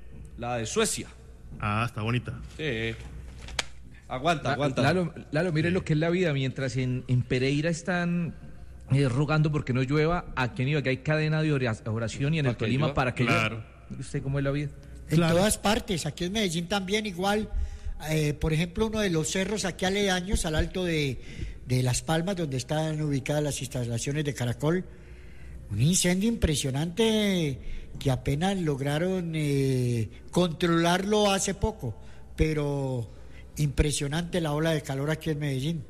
la de Suecia. Ah, está bonita. Sí. Aguanta, aguanta. Lalo, Lalo, mire lo que es la vida. Mientras en, en Pereira están eh, rogando porque no llueva, aquí en Ibagué hay cadena de ora- oración y en el ¿Para que Tolima llueva? para que Claro. llueva. ¿Mire usted cómo es la vida? En Claro. todas partes, aquí en Medellín también igual. Eh, por ejemplo, uno de los cerros aquí aledaños al alto de, de Las Palmas, donde están ubicadas las instalaciones de Caracol, un incendio impresionante que apenas lograron eh, controlarlo hace poco, pero impresionante la ola de calor aquí en Medellín.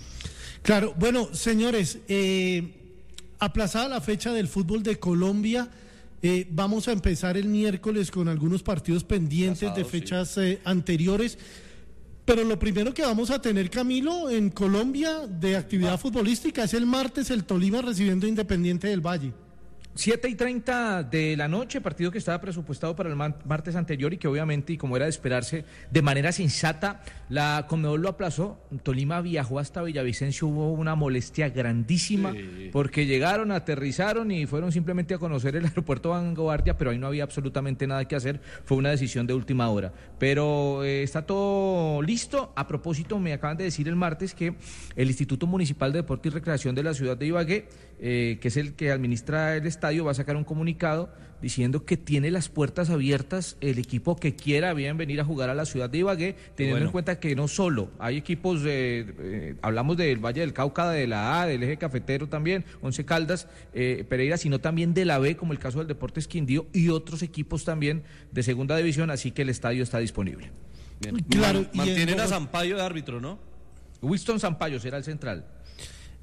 Claro, bueno, señores, eh, aplazada la fecha del fútbol de Colombia, eh, vamos a empezar el miércoles con algunos partidos pendientes de Aplazados, sí. fechas eh, anteriores, pero lo primero que vamos a tener, Camilo, en Colombia de actividad futbolística es el martes el Tolima recibiendo Independiente del Valle. siete y treinta de la noche, partido que estaba presupuestado para el man- martes anterior y que obviamente, y como era de esperarse, de manera sensata, la Conmebol lo aplazó. Tolima viajó hasta Villavicencio, hubo una molestia grandísima Sí. porque llegaron, aterrizaron y fueron simplemente a conocer el aeropuerto Vanguardia, pero ahí no había absolutamente nada que hacer, fue una decisión de última hora. Pero eh, está todo listo. A propósito, me acaban de decir el martes que el Instituto Municipal de Deporte y Recreación de la ciudad de Ibagué, eh, que es el que administra el estadio, va a sacar un comunicado diciendo que tiene las puertas abiertas el equipo que quiera bien venir a jugar a la ciudad de Ibagué, teniendo Bueno. en cuenta que no solo hay equipos, de, eh, hablamos del Valle del Cauca, de la A, del Eje Cafetero también, Once Caldas, eh, Pereira, sino también de la B, como el caso del Deportes Quindío y otros equipos también de segunda división, así que el estadio está disponible. Bien. Claro, Man- y mantienen en a Bogotá- Sampaio de árbitro, ¿no? Winston Sampaio será el central.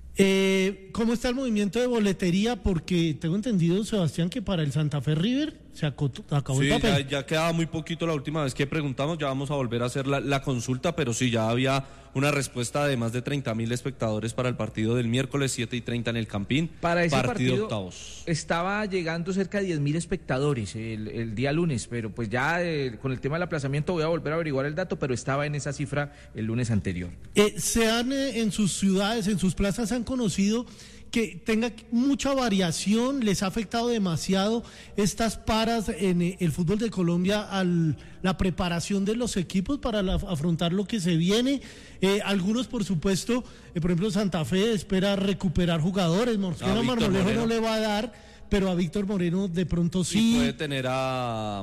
Eh, ¿Cómo está el movimiento de boletería? Porque tengo entendido, Sebastián, que para el Santa Fe River se acotó, acabó sí, el papel. Ya, ya quedaba muy poquito la última vez que preguntamos, ya vamos a volver a hacer la, la consulta, pero sí, ya había una respuesta de más de treinta mil espectadores para el partido del miércoles, siete y treinta en el Campín. Para ese partido, partido octavos. Estaba llegando cerca de diez mil espectadores el, el día lunes, pero pues ya eh, con el tema del aplazamiento voy a volver a averiguar el dato, pero estaba en esa cifra el lunes anterior. Eh, se han, eh, en sus ciudades, en sus plazas, han conocido que tenga mucha variación, les ha afectado demasiado estas paras en el fútbol de Colombia a la preparación de los equipos para la, afrontar lo que se viene. Eh, algunos, por supuesto, eh, por ejemplo, Santa Fe espera recuperar jugadores, Mosquera Marmolejo no le va a dar, pero a Víctor Moreno de pronto sí. Y puede tener a,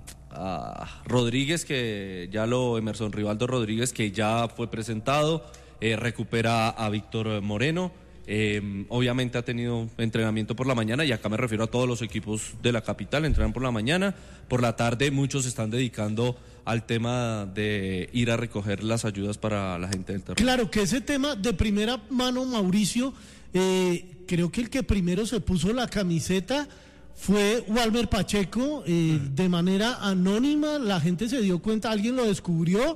a Rodríguez, que ya lo, Emerson Rivaldo Rodríguez, que ya fue presentado, eh, recupera a Víctor Moreno. Eh, obviamente ha tenido entrenamiento por la mañana, y acá me refiero a todos los equipos de la capital, entrenan por la mañana, por la tarde muchos se están dedicando al tema de ir a recoger las ayudas para la gente del terreno. Claro que ese tema de primera mano, Mauricio, eh, creo que el que primero se puso la camiseta fue Walmer Pacheco, eh, mm. de manera anónima, la gente se dio cuenta, alguien lo descubrió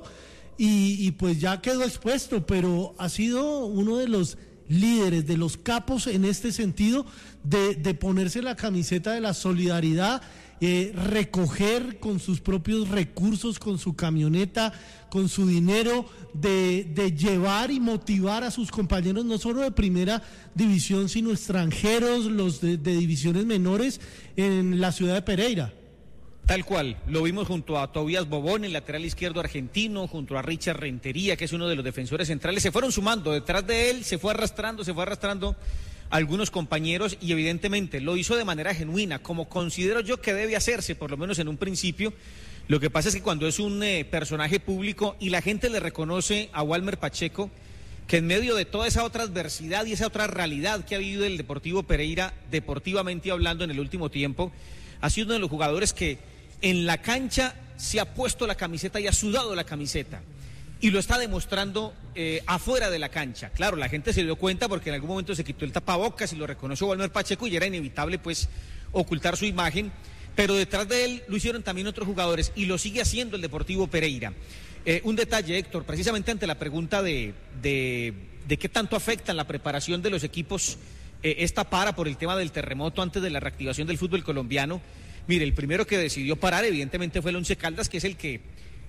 y, y pues ya quedó expuesto, pero ha sido uno de los líderes, de los capos en este sentido, de, de ponerse la camiseta de la solidaridad, eh, recoger con sus propios recursos, con su camioneta, con su dinero, de, de llevar y motivar a sus compañeros, no solo de primera división, sino extranjeros, los de, de divisiones menores en la ciudad de Pereira. Tal cual, lo vimos junto a Tobías Bobón, el lateral izquierdo argentino, junto a Richard Rentería, que es uno de los defensores centrales, se fueron sumando, detrás de él se fue arrastrando, se fue arrastrando algunos compañeros, y evidentemente lo hizo de manera genuina, como considero yo que debe hacerse, por lo menos en un principio. Lo que pasa es que cuando es un eh, personaje público y la gente le reconoce a Walmer Pacheco, que en medio de toda esa otra adversidad y esa otra realidad que ha vivido el Deportivo Pereira, deportivamente hablando en el último tiempo, ha sido uno de los jugadores que en la cancha se ha puesto la camiseta y ha sudado la camiseta, y lo está demostrando eh, afuera de la cancha. Claro, la gente se dio cuenta porque en algún momento se quitó el tapabocas y lo reconoció Walmer Pacheco, y era inevitable pues ocultar su imagen, pero detrás de él lo hicieron también otros jugadores, y lo sigue haciendo el Deportivo Pereira. Eh, un detalle, Héctor, precisamente ante la pregunta de, de, de qué tanto afecta la preparación de los equipos eh, esta para por el tema del terremoto antes de la reactivación del fútbol colombiano. Mire, el primero que decidió parar evidentemente fue el Once Caldas, que es el que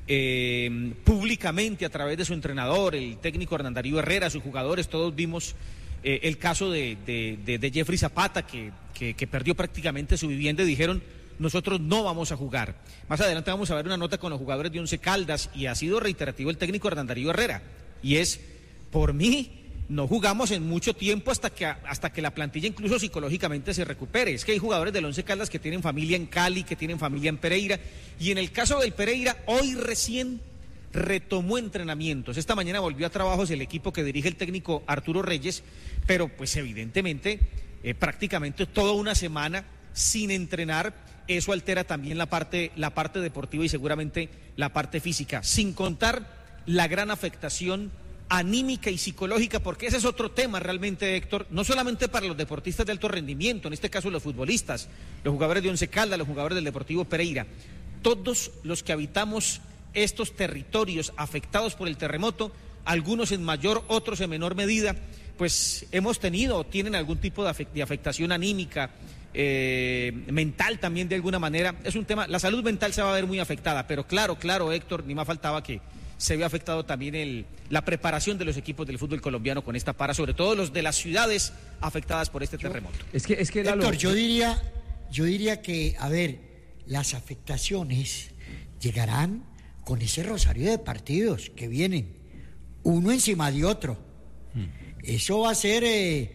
eh, públicamente a través de su entrenador, el técnico Hernán Darío Herrera, sus jugadores, todos vimos eh, el caso de, de, de, de Jeffrey Zapata, que, que, que perdió prácticamente su vivienda, y dijeron: nosotros no vamos a jugar. Más adelante vamos a ver una nota con los jugadores de Once Caldas, y ha sido reiterativo el técnico Hernán Darío Herrera, y es: por mí no jugamos en mucho tiempo hasta que, hasta que la plantilla incluso psicológicamente se recupere. Es que hay jugadores del Once Caldas que tienen familia en Cali, que tienen familia en Pereira, y en el caso del Pereira, hoy recién retomó entrenamientos. Esta mañana volvió a trabajos el equipo que dirige el técnico Arturo Reyes, pero pues evidentemente eh, prácticamente toda una semana sin entrenar, eso altera también la parte, la parte deportiva y seguramente la parte física, sin contar la gran afectación anímica y psicológica, porque ese es otro tema realmente, Héctor, no solamente para los deportistas de alto rendimiento, en este caso los futbolistas, los jugadores de Once Caldas, los jugadores del Deportivo Pereira, todos los que habitamos estos territorios afectados por el terremoto, algunos en mayor, otros en menor medida, pues hemos tenido o tienen algún tipo de, afect- de afectación anímica, eh, mental también de alguna manera. Es un tema, la salud mental se va a ver muy afectada, pero claro, claro, Héctor, ni más faltaba que se ve afectado también el, la preparación de los equipos del fútbol colombiano con esta para, sobre todo los de las ciudades afectadas por este terremoto. Es que, es que Héctor, lo... yo diría, yo diría que, a ver, las afectaciones llegarán con ese rosario de partidos que vienen, uno encima de otro. Mm. Eso va a ser eh,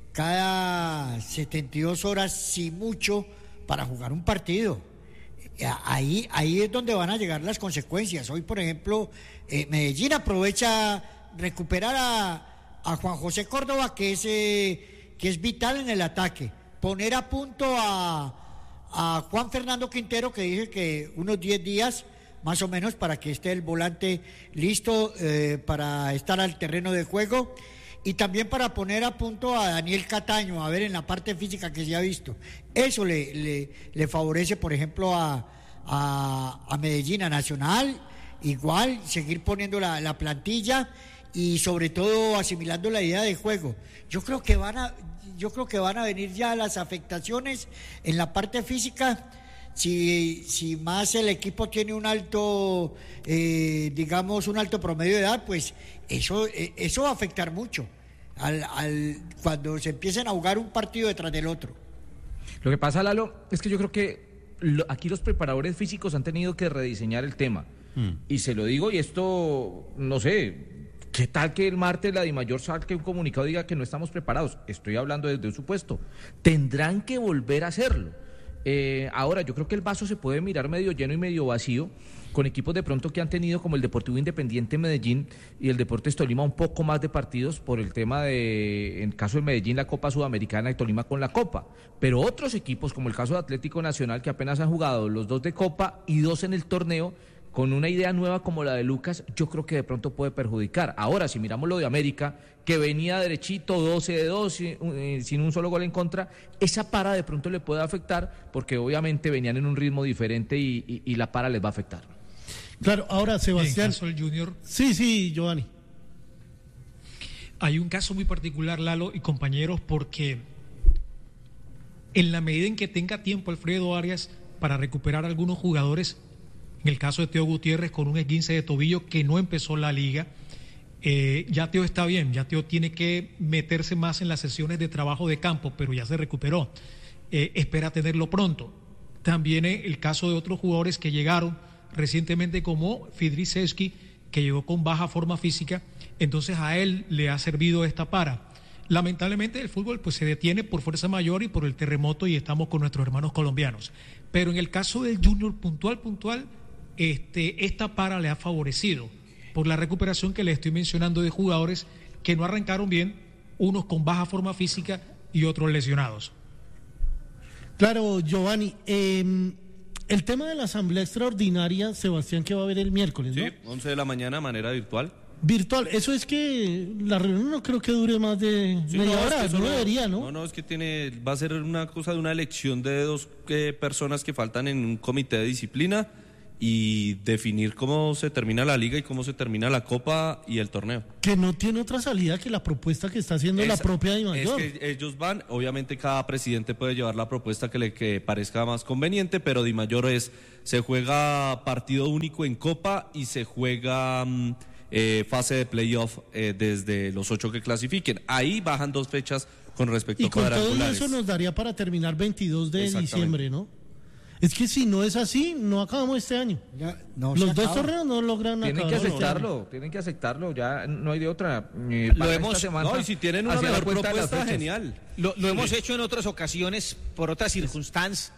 cada setenta y dos horas, si mucho, para jugar un partido. Ahí, ahí es donde van a llegar las consecuencias. Hoy, por ejemplo, eh, Medellín aprovecha recuperar a, a Juan José Córdoba, que es, eh, que es vital en el ataque. Poner a punto a, a Juan Fernando Quintero, que dice que unos diez días, más o menos, para que esté el volante listo eh, para estar al terreno de juego. y también para poner a punto a Daniel Cataño, a ver en la parte física que se ha visto. Eso le, le, le favorece, por ejemplo, a, a, a Medellín, a Nacional, igual, seguir poniendo la, la plantilla y sobre todo asimilando la idea de juego. Yo creo que van a, yo creo que van a venir ya las afectaciones en la parte física. Si, si más el equipo tiene un alto, eh, digamos, un alto promedio de edad, pues eso, eh, eso va a afectar mucho al, al, cuando se empiecen a jugar un partido detrás del otro. Lo que pasa, Lalo, es que yo creo que lo, aquí los preparadores físicos han tenido que rediseñar el tema. Mm. Y se lo digo, y esto, no sé, ¿qué tal que el martes la DIMAYOR saque un comunicado y diga que no estamos preparados? Estoy hablando desde un supuesto. Tendrán que volver a hacerlo. Eh, ahora, yo creo que el vaso se puede mirar medio lleno y medio vacío, con equipos de pronto que han tenido como el Deportivo Independiente Medellín y el Deportes Tolima un poco más de partidos por el tema de, en el caso de Medellín, la Copa Sudamericana y Tolima con la Copa. Pero otros equipos, como el caso de Atlético Nacional, que apenas han jugado los dos de Copa y dos en el torneo, con una idea nueva como la de Lucas, yo creo que de pronto puede perjudicar. Ahora, si miramos lo de América, que venía derechito, doce de dos, sin un solo gol en contra, esa para de pronto le puede afectar, porque obviamente venían en un ritmo diferente y, y, y la para les va a afectar. Claro, ahora Sebastián. En caso del Junior. Sí, sí, Giovanni. Hay un caso muy particular, Lalo y compañeros, porque en la medida en que tenga tiempo Alfredo Arias para recuperar a algunos jugadores, en el caso de Teo Gutiérrez con un esguince de tobillo que no empezó la liga, eh, ya Teo está bien, ya Teo tiene que meterse más en las sesiones de trabajo de campo, pero ya se recuperó, eh, espera tenerlo pronto. También eh, el caso de otros jugadores que llegaron recientemente como Fidriszewski, que llegó con baja forma física, entonces a él le ha servido esta para. Lamentablemente el fútbol pues se detiene por fuerza mayor y por el terremoto y estamos con nuestros hermanos colombianos, pero en el caso del Junior puntual, puntual, Este, esta para le ha favorecido por la recuperación que le estoy mencionando de jugadores que no arrancaron bien, unos con baja forma física y otros lesionados. Claro, Giovanni, eh, el tema de la asamblea extraordinaria, Sebastián, que va a haber el miércoles, ¿no? Sí, once de la mañana, manera virtual. Virtual, eso es que la reunión no creo que dure más de sí, media no, hora, es que no solo, debería, ¿no? No, no, es que tiene, va a ser una cosa de una elección de dos eh, personas que faltan en un comité de disciplina y definir cómo se termina la liga y cómo se termina la copa y el torneo. Que no tiene otra salida que la propuesta que está haciendo es, la propia DIMAYOR. Es que ellos van, obviamente cada presidente puede llevar la propuesta que le que parezca más conveniente, pero DIMAYOR es, se juega partido único en copa y se juega eh, fase de playoff eh, desde los ocho que clasifiquen. Ahí bajan dos fechas con respecto a cuadrangulares. Y con todo eso nos daría para terminar veintidós de diciembre, ¿no? Es que si no es así, no acabamos este año. Ya, no Los dos torneos no logran tienen acabar. Tienen que aceptarlo, este tienen que aceptarlo, ya no hay de otra. Eh, lo hemos, semana, no, y si tienen una mejor propuesta, genial. Lo, lo sí. hemos hecho en otras ocasiones, por otras circunstancias.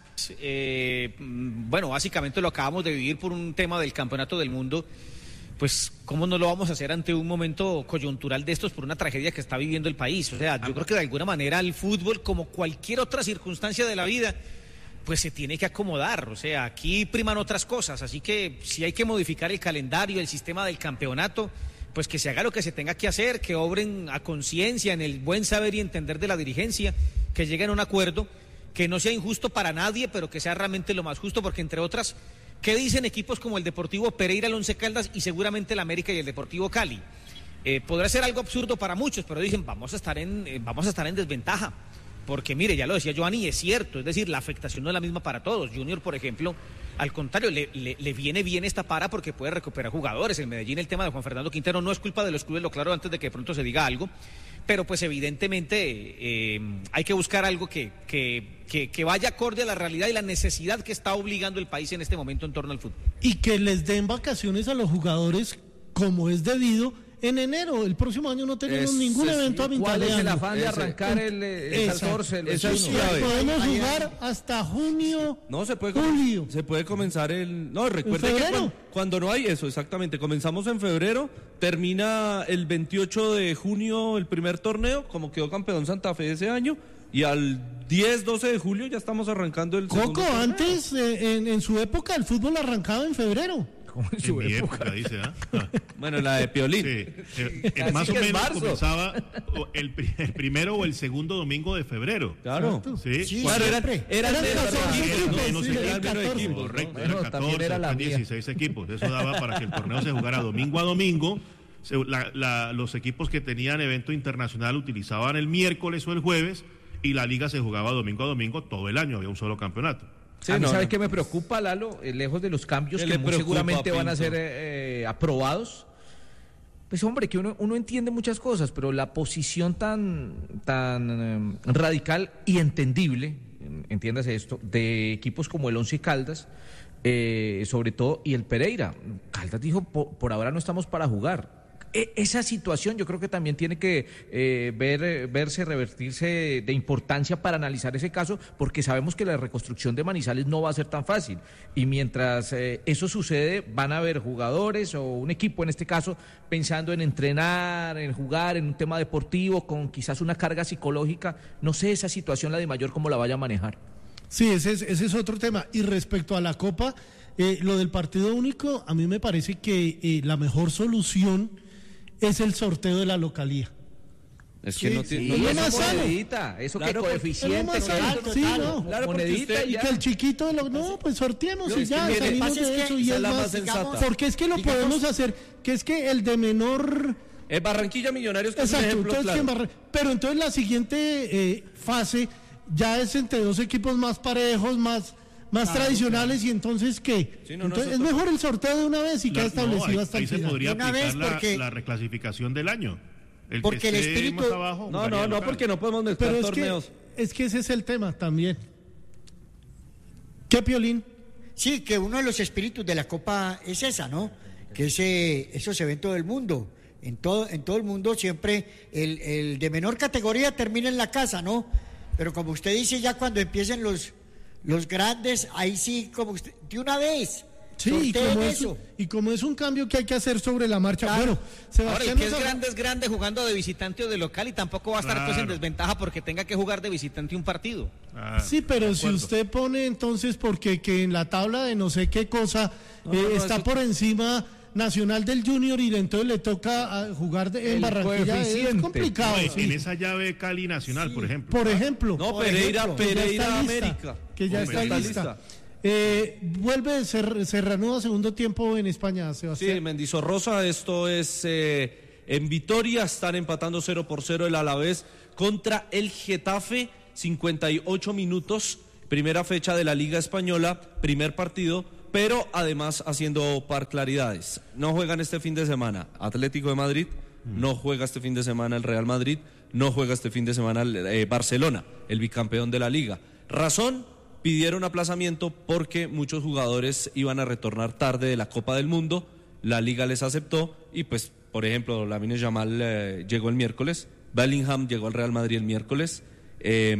Eh, bueno, básicamente lo acabamos de vivir por un tema del Campeonato del Mundo. Pues, ¿cómo no lo vamos a hacer ante un momento coyuntural de estos por una tragedia que está viviendo el país? O sea, yo creo que de alguna manera el fútbol, como cualquier otra circunstancia de la vida, pues se tiene que acomodar, o sea, aquí priman otras cosas, así que si hay que modificar el calendario, el sistema del campeonato, pues que se haga lo que se tenga que hacer, que obren a conciencia, en el buen saber y entender de la dirigencia, que lleguen a un acuerdo, que no sea injusto para nadie, pero que sea realmente lo más justo, porque entre otras, ¿qué dicen equipos como el Deportivo Pereira, el Once Caldas y seguramente el América y el Deportivo Cali? Eh, podrá ser algo absurdo para muchos, pero dicen, vamos a estar en, eh, vamos a estar en desventaja. Porque mire, ya lo decía Giovanni, es cierto, es decir, la afectación no es la misma para todos. Junior, por ejemplo, al contrario, le, le, le viene bien esta para porque puede recuperar jugadores. En Medellín el tema de Juan Fernando Quintero no es culpa de los clubes, lo claro antes de que de pronto se diga algo, pero pues evidentemente eh, hay que buscar algo que, que, que, que vaya acorde a la realidad y la necesidad que está obligando el país en este momento en torno al fútbol. Y que les den vacaciones a los jugadores como es debido. En enero, el próximo año no tenemos es, ningún es, evento a mitad de año. ¿Cuál es el afán de arrancar es, el, el catorce, el veintiuno? Podemos jugar hasta junio, no, se puede, julio. Se puede comenzar el... No, recuerde que cuando, cuando no hay eso, exactamente, comenzamos en febrero, termina el veintiocho de junio el primer torneo, como quedó campeón Santa Fe ese año, y al diez, doce de julio ya estamos arrancando el Coco, antes, eh, en, en su época, el fútbol arrancaba en febrero. Como en En su mi época. época, dice, ¿ah? Bueno, la de Piolín. Sí, eh, eh, Así más o que es menos marzo. comenzaba o el, pri- el primero o el segundo domingo de febrero. Claro. Sí, Sí, Claro, eran, siempre. eran Eran menos catorce equipos, equipos, ¿no? menos sí, equipos. eran Eran menos catorce. equipos, ¿no? Correcto, Bueno, era también catorce, era la después mía. dieciséis equipos. Eso daba para que el torneo se jugara domingo a domingo. Se- la- la- los equipos que tenían evento internacional utilizaban el miércoles o el jueves y la liga se jugaba domingo a domingo todo el año, había un solo campeonato. Sí, a mí, no, ¿sabe no. qué me preocupa, Lalo? Eh, lejos de los cambios ¿Qué que le muy preocupa, seguramente van a Pinto? ser eh, eh, aprobados. Pues hombre, que uno, uno entiende muchas cosas, pero la posición tan, tan eh, radical y entendible, entiéndase esto, de equipos como el Once Caldas, eh, sobre todo, y el Pereira. Caldas dijo, por, por ahora no estamos para jugar. E- esa situación yo creo que también tiene que eh, ver, eh, verse, revertirse de importancia para analizar ese caso, porque sabemos que la reconstrucción de Manizales no va a ser tan fácil. Y mientras eh, eso sucede, van a haber jugadores o un equipo en este caso pensando en entrenar, en jugar, en un tema deportivo, con quizás una carga psicológica. No sé esa situación, la de Mayor, cómo la vaya a manejar. Sí, ese es, ese es otro tema. Y respecto a la Copa, eh, lo del partido único, a mí me parece que eh, la mejor solución es el sorteo de la localía. Es que Sí, no sí, tiene... y no- es no- más sano. monedita, eso Claro, que porque- coeficiente, es lo más que- sano, sí, no. claro, porque monedita usted- y Y ya. que el chiquito, de lo, no, pues sorteemos No, y es que ya, mire, salimos pasa es de que eso y esa es es la más, más sensata. porque es que lo Digamos- podemos hacer, que es que el de menor, Eh, Barranquilla Millonarios, que es un exacto, ejemplo entonces, claro. ¿quién va a re- pero entonces la siguiente eh, fase ya es entre dos equipos más parejos, más, más tradicionales, y entonces ¿qué? Sí, no, no, entonces eso es está- mejor el sorteo de una vez y queda La- establecido no, ahí, hasta ahí el se final. podría De una aplicar vez, la, porque- la reclasificación del año. El Porque que el esté espíritu- más abajo No, jugaría no, no, local. porque no podemos mezclar Pero es que, torneos. es que ese es el tema también. ¿Qué, Piolín? Sí, que uno de los espíritus de la Copa es esa, ¿no? Que ese, esos eventos del mundo. En todo, en todo el mundo siempre el, el de menor categoría termina en la casa, ¿no? Pero como usted dice, ya cuando empiecen los, los grandes, ahí sí, como usted, de una vez. Sí, y sorteen como, es, eso. y como es un cambio que hay que hacer sobre la marcha. Claro. Bueno, Ahora, el Sebastián que es nos ha- grande es grande jugando de visitante o de local y tampoco va a estar pues en Claro. desventaja porque tenga que jugar de visitante un partido. Ah, Sí, pero de si acuerdo. usted pone entonces porque que en la tabla de no sé qué cosa No, eh, no, no, está eso- por encima Nacional del Junior y entonces le toca ah, jugar de- en El Barranquilla, es coeficiente. complicado. No, sí. en esa llave Cali Nacional, por ejemplo. Por ejemplo. No, por Pereira, ejemplo, que ya Pereira está lista, América. Que ya Hombre, está está lista. lista. Eh, vuelve, se, se reanuda segundo tiempo en España, Sebastián. Sí, Mendizorrosa, esto es eh, en Vitoria, están empatando cero por cero el Alavés contra el Getafe, cincuenta y ocho minutos, primera fecha de la Liga Española, primer partido, pero además haciendo particularidades. No juegan este fin de semana Atlético de Madrid, no juega este fin de semana el Real Madrid, no juega este fin de semana el, eh, Barcelona, el bicampeón de la Liga. Razón, pidieron aplazamiento porque muchos jugadores iban a retornar tarde de la Copa del Mundo, la Liga les aceptó y pues, por ejemplo, Lamine Yamal eh, llegó el miércoles, Bellingham llegó al Real Madrid el miércoles, eh,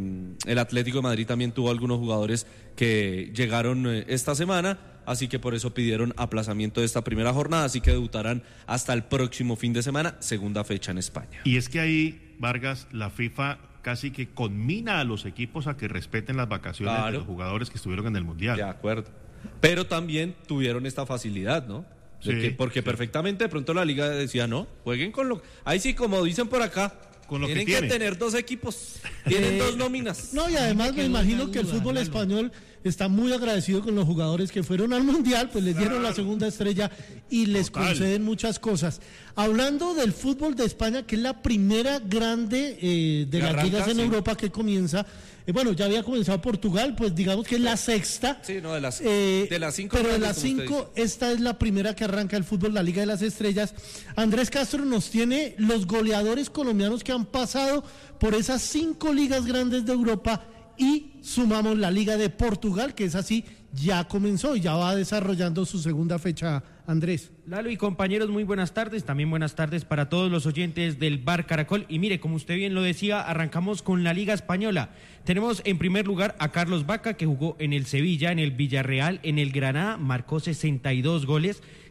el Atlético de Madrid también tuvo algunos jugadores que llegaron eh, esta semana, así que por eso pidieron aplazamiento de esta primera jornada, así que debutarán hasta el próximo fin de semana, segunda fecha en España. Y es que ahí, Vargas, la FIFA casi que conmina a los equipos a que respeten las vacaciones Claro. de los jugadores que estuvieron en el Mundial. De acuerdo. Pero también tuvieron esta facilidad, ¿no? De Sí, que- porque sí. perfectamente de pronto la liga decía, no, jueguen con lo... Ahí sí, como dicen por acá, Con lo que tienen que, tienen. tener dos equipos, tienen Eh, dos nóminas. No, y además me quedó imagino una que el duda, fútbol Lalo. español está muy agradecido con los jugadores que fueron al Mundial, pues les dieron la segunda estrella y les Total. conceden muchas cosas. Hablando del fútbol de España, que es la primera grande eh, de Que las arranca, ligas en sí. Europa que comienza, eh, bueno, ya había comenzado Portugal, pues digamos que es la sexta. Sí, no, de las, Eh, de las cinco pero de grandes, las como usted cinco, esta es la primera que arranca el fútbol, la Liga de las Estrellas. Andrés Castro nos tiene los goleadores colombianos que han pasado por esas cinco ligas grandes de Europa y sumamos la Liga de Portugal, que es así, ya comenzó y ya va desarrollando su segunda fecha, Andrés. Lalo y compañeros, muy buenas tardes. También buenas tardes para todos los oyentes del Bar Caracol. Y mire, como usted bien lo decía, arrancamos con la Liga Española. Tenemos en primer lugar a Carlos Vaca, que jugó en el Sevilla, en el Villarreal, en el Granada, marcó sesenta y dos goles.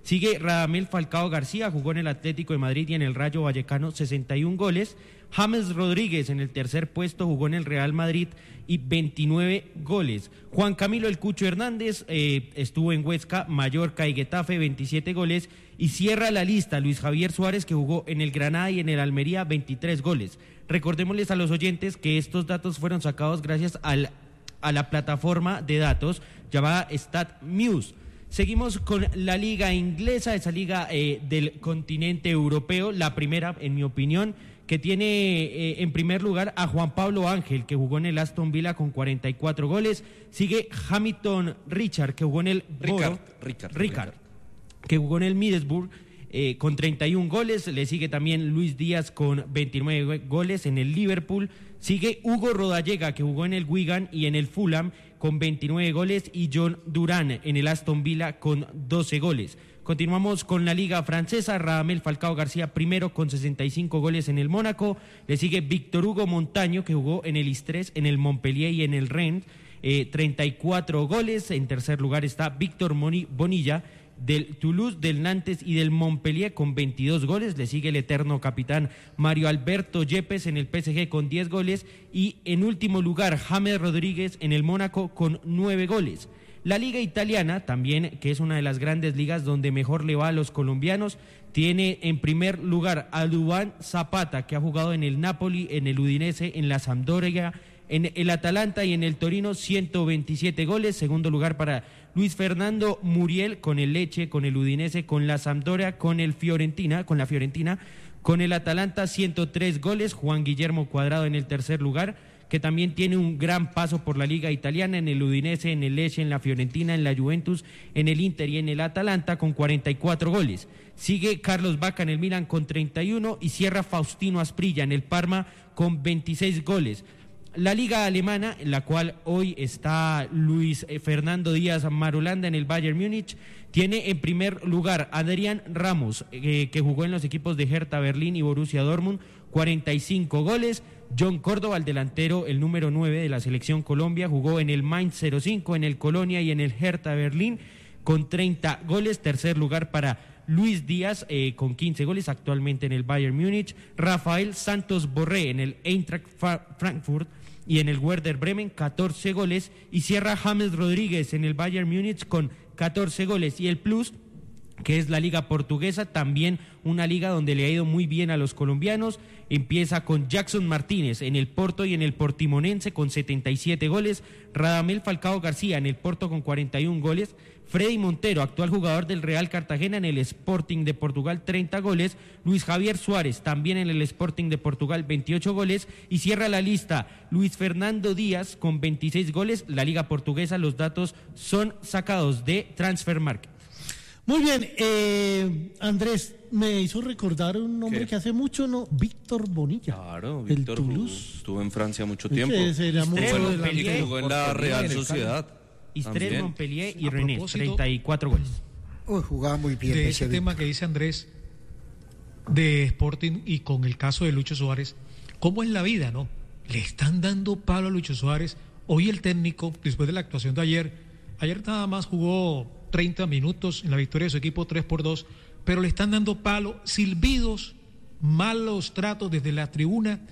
Sigue Radamel Falcao García, jugó en el Atlético de Madrid y en el Rayo Vallecano, sesenta y un goles. James Rodríguez en el tercer puesto, jugó en el Real Madrid y veintinueve goles. Juan Camilo El Cucho Hernández eh, estuvo en Huesca, Mallorca y Getafe, veintisiete goles. Y cierra la lista Luis Javier Suárez, que jugó en el Granada y en el Almería, veintitrés goles. Recordémosles a los oyentes que estos datos fueron sacados gracias al, a la plataforma de datos llamada StatMuse. Seguimos con la liga inglesa, esa liga eh, del continente europeo, la primera, en mi opinión, que tiene eh, en primer lugar a Juan Pablo Ángel, que jugó en el Aston Villa con cuarenta y cuatro goles. Sigue Hamilton Richard, que jugó en el Ricard, Boro, Ricard, Ricard, que jugó en el Middlesbrough eh, con treinta y un goles. Le sigue también Luis Díaz con veintinueve goles en el Liverpool. Sigue Hugo Rodallega, que jugó en el Wigan y en el Fulham con veintinueve goles, y John Durán en el Aston Villa con doce goles. Continuamos con la liga francesa. Radamel Falcao García primero con sesenta y cinco goles en el Mónaco. Le sigue Víctor Hugo Montaño, que jugó en el Istres, en el Montpellier y en el Rennes, eh, treinta y cuatro goles. En tercer lugar está Víctor Moni- Bonilla del Toulouse, del Nantes y del Montpellier con veintidós goles. Le sigue el eterno capitán Mario Alberto Yepes en el P S G con diez goles. Y en último lugar, James Rodríguez en el Mónaco con nueve goles. La liga italiana, también, que es una de las grandes ligas donde mejor le va a los colombianos, tiene en primer lugar a Duván Zapata, que ha jugado en el Napoli, en el Udinese, en la Sampdoria, en el Atalanta y en el Torino, ciento veintisiete goles. Segundo lugar para Luis Fernando Muriel con el Lecce, con el Udinese, con la Sampdoria, con el Fiorentina, con la Fiorentina, con el Atalanta, ciento tres goles. Juan Guillermo Cuadrado en el tercer lugar, que también tiene un gran paso por la liga italiana, en el Udinese, en el Lecce, en la Fiorentina, en la Juventus, en el Inter y en el Atalanta, con cuarenta y cuatro goles. Sigue Carlos Vaca en el Milan con treinta y uno y cierra Faustino Asprilla en el Parma con veintiséis goles. La liga alemana, en la cual hoy está Luis Fernando Díaz Marulanda en el Bayern Múnich, tiene en primer lugar a Adrián Ramos, eh, que jugó en los equipos de Hertha Berlín y Borussia Dortmund, cuarenta y cinco goles. John Córdoba, el delantero, el número nueve de la selección Colombia, jugó en el Mainz cero cinco, en el Colonia y en el Hertha Berlín con treinta goles. Tercer lugar para Luis Díaz eh, con quince goles, actualmente en el Bayern Múnich. Rafael Santos Borré en el Eintracht Frankfurt y en el Werder Bremen, catorce goles. Y cierra James Rodríguez en el Bayern Múnich con catorce goles. Y el Plus, que es la liga portuguesa, también una liga donde le ha ido muy bien a los colombianos. Empieza con Jackson Martínez en el Porto y en el Portimonense con setenta y siete goles. Radamel Falcao García en el Porto con cuarenta y un goles. Freddy Montero, actual jugador del Real Cartagena en el Sporting de Portugal, treinta goles. Luis Javier Suárez, también en el Sporting de Portugal, veintiocho goles. Y cierra la lista Luis Fernando Díaz con veintiséis goles. La liga portuguesa, los datos son sacados de Transfermarkt. Muy bien, eh, Andrés, me hizo recordar un nombre ¿Qué? que hace mucho, ¿no? Víctor Bonilla. Claro, el Víctor Toulouse. estuvo en Francia mucho Ese tiempo. era mucho Jugó de en- la- y que jugó en la Portería Real en el Sociedad. Istres, También. Montpellier y A Rennes, propósito treinta y cuatro goles. Uy, jugaba muy bien De ese ese tema que dice Andrés de Sporting y con el caso de Lucho Suárez, ¿cómo es la vida, no? Le están dando palo a Lucho Suárez. Hoy el técnico, después de la actuación de ayer, ayer nada más jugó treinta minutos en la victoria de su equipo tres por dos, pero le están dando palo, silbidos, malos tratos desde la tribuna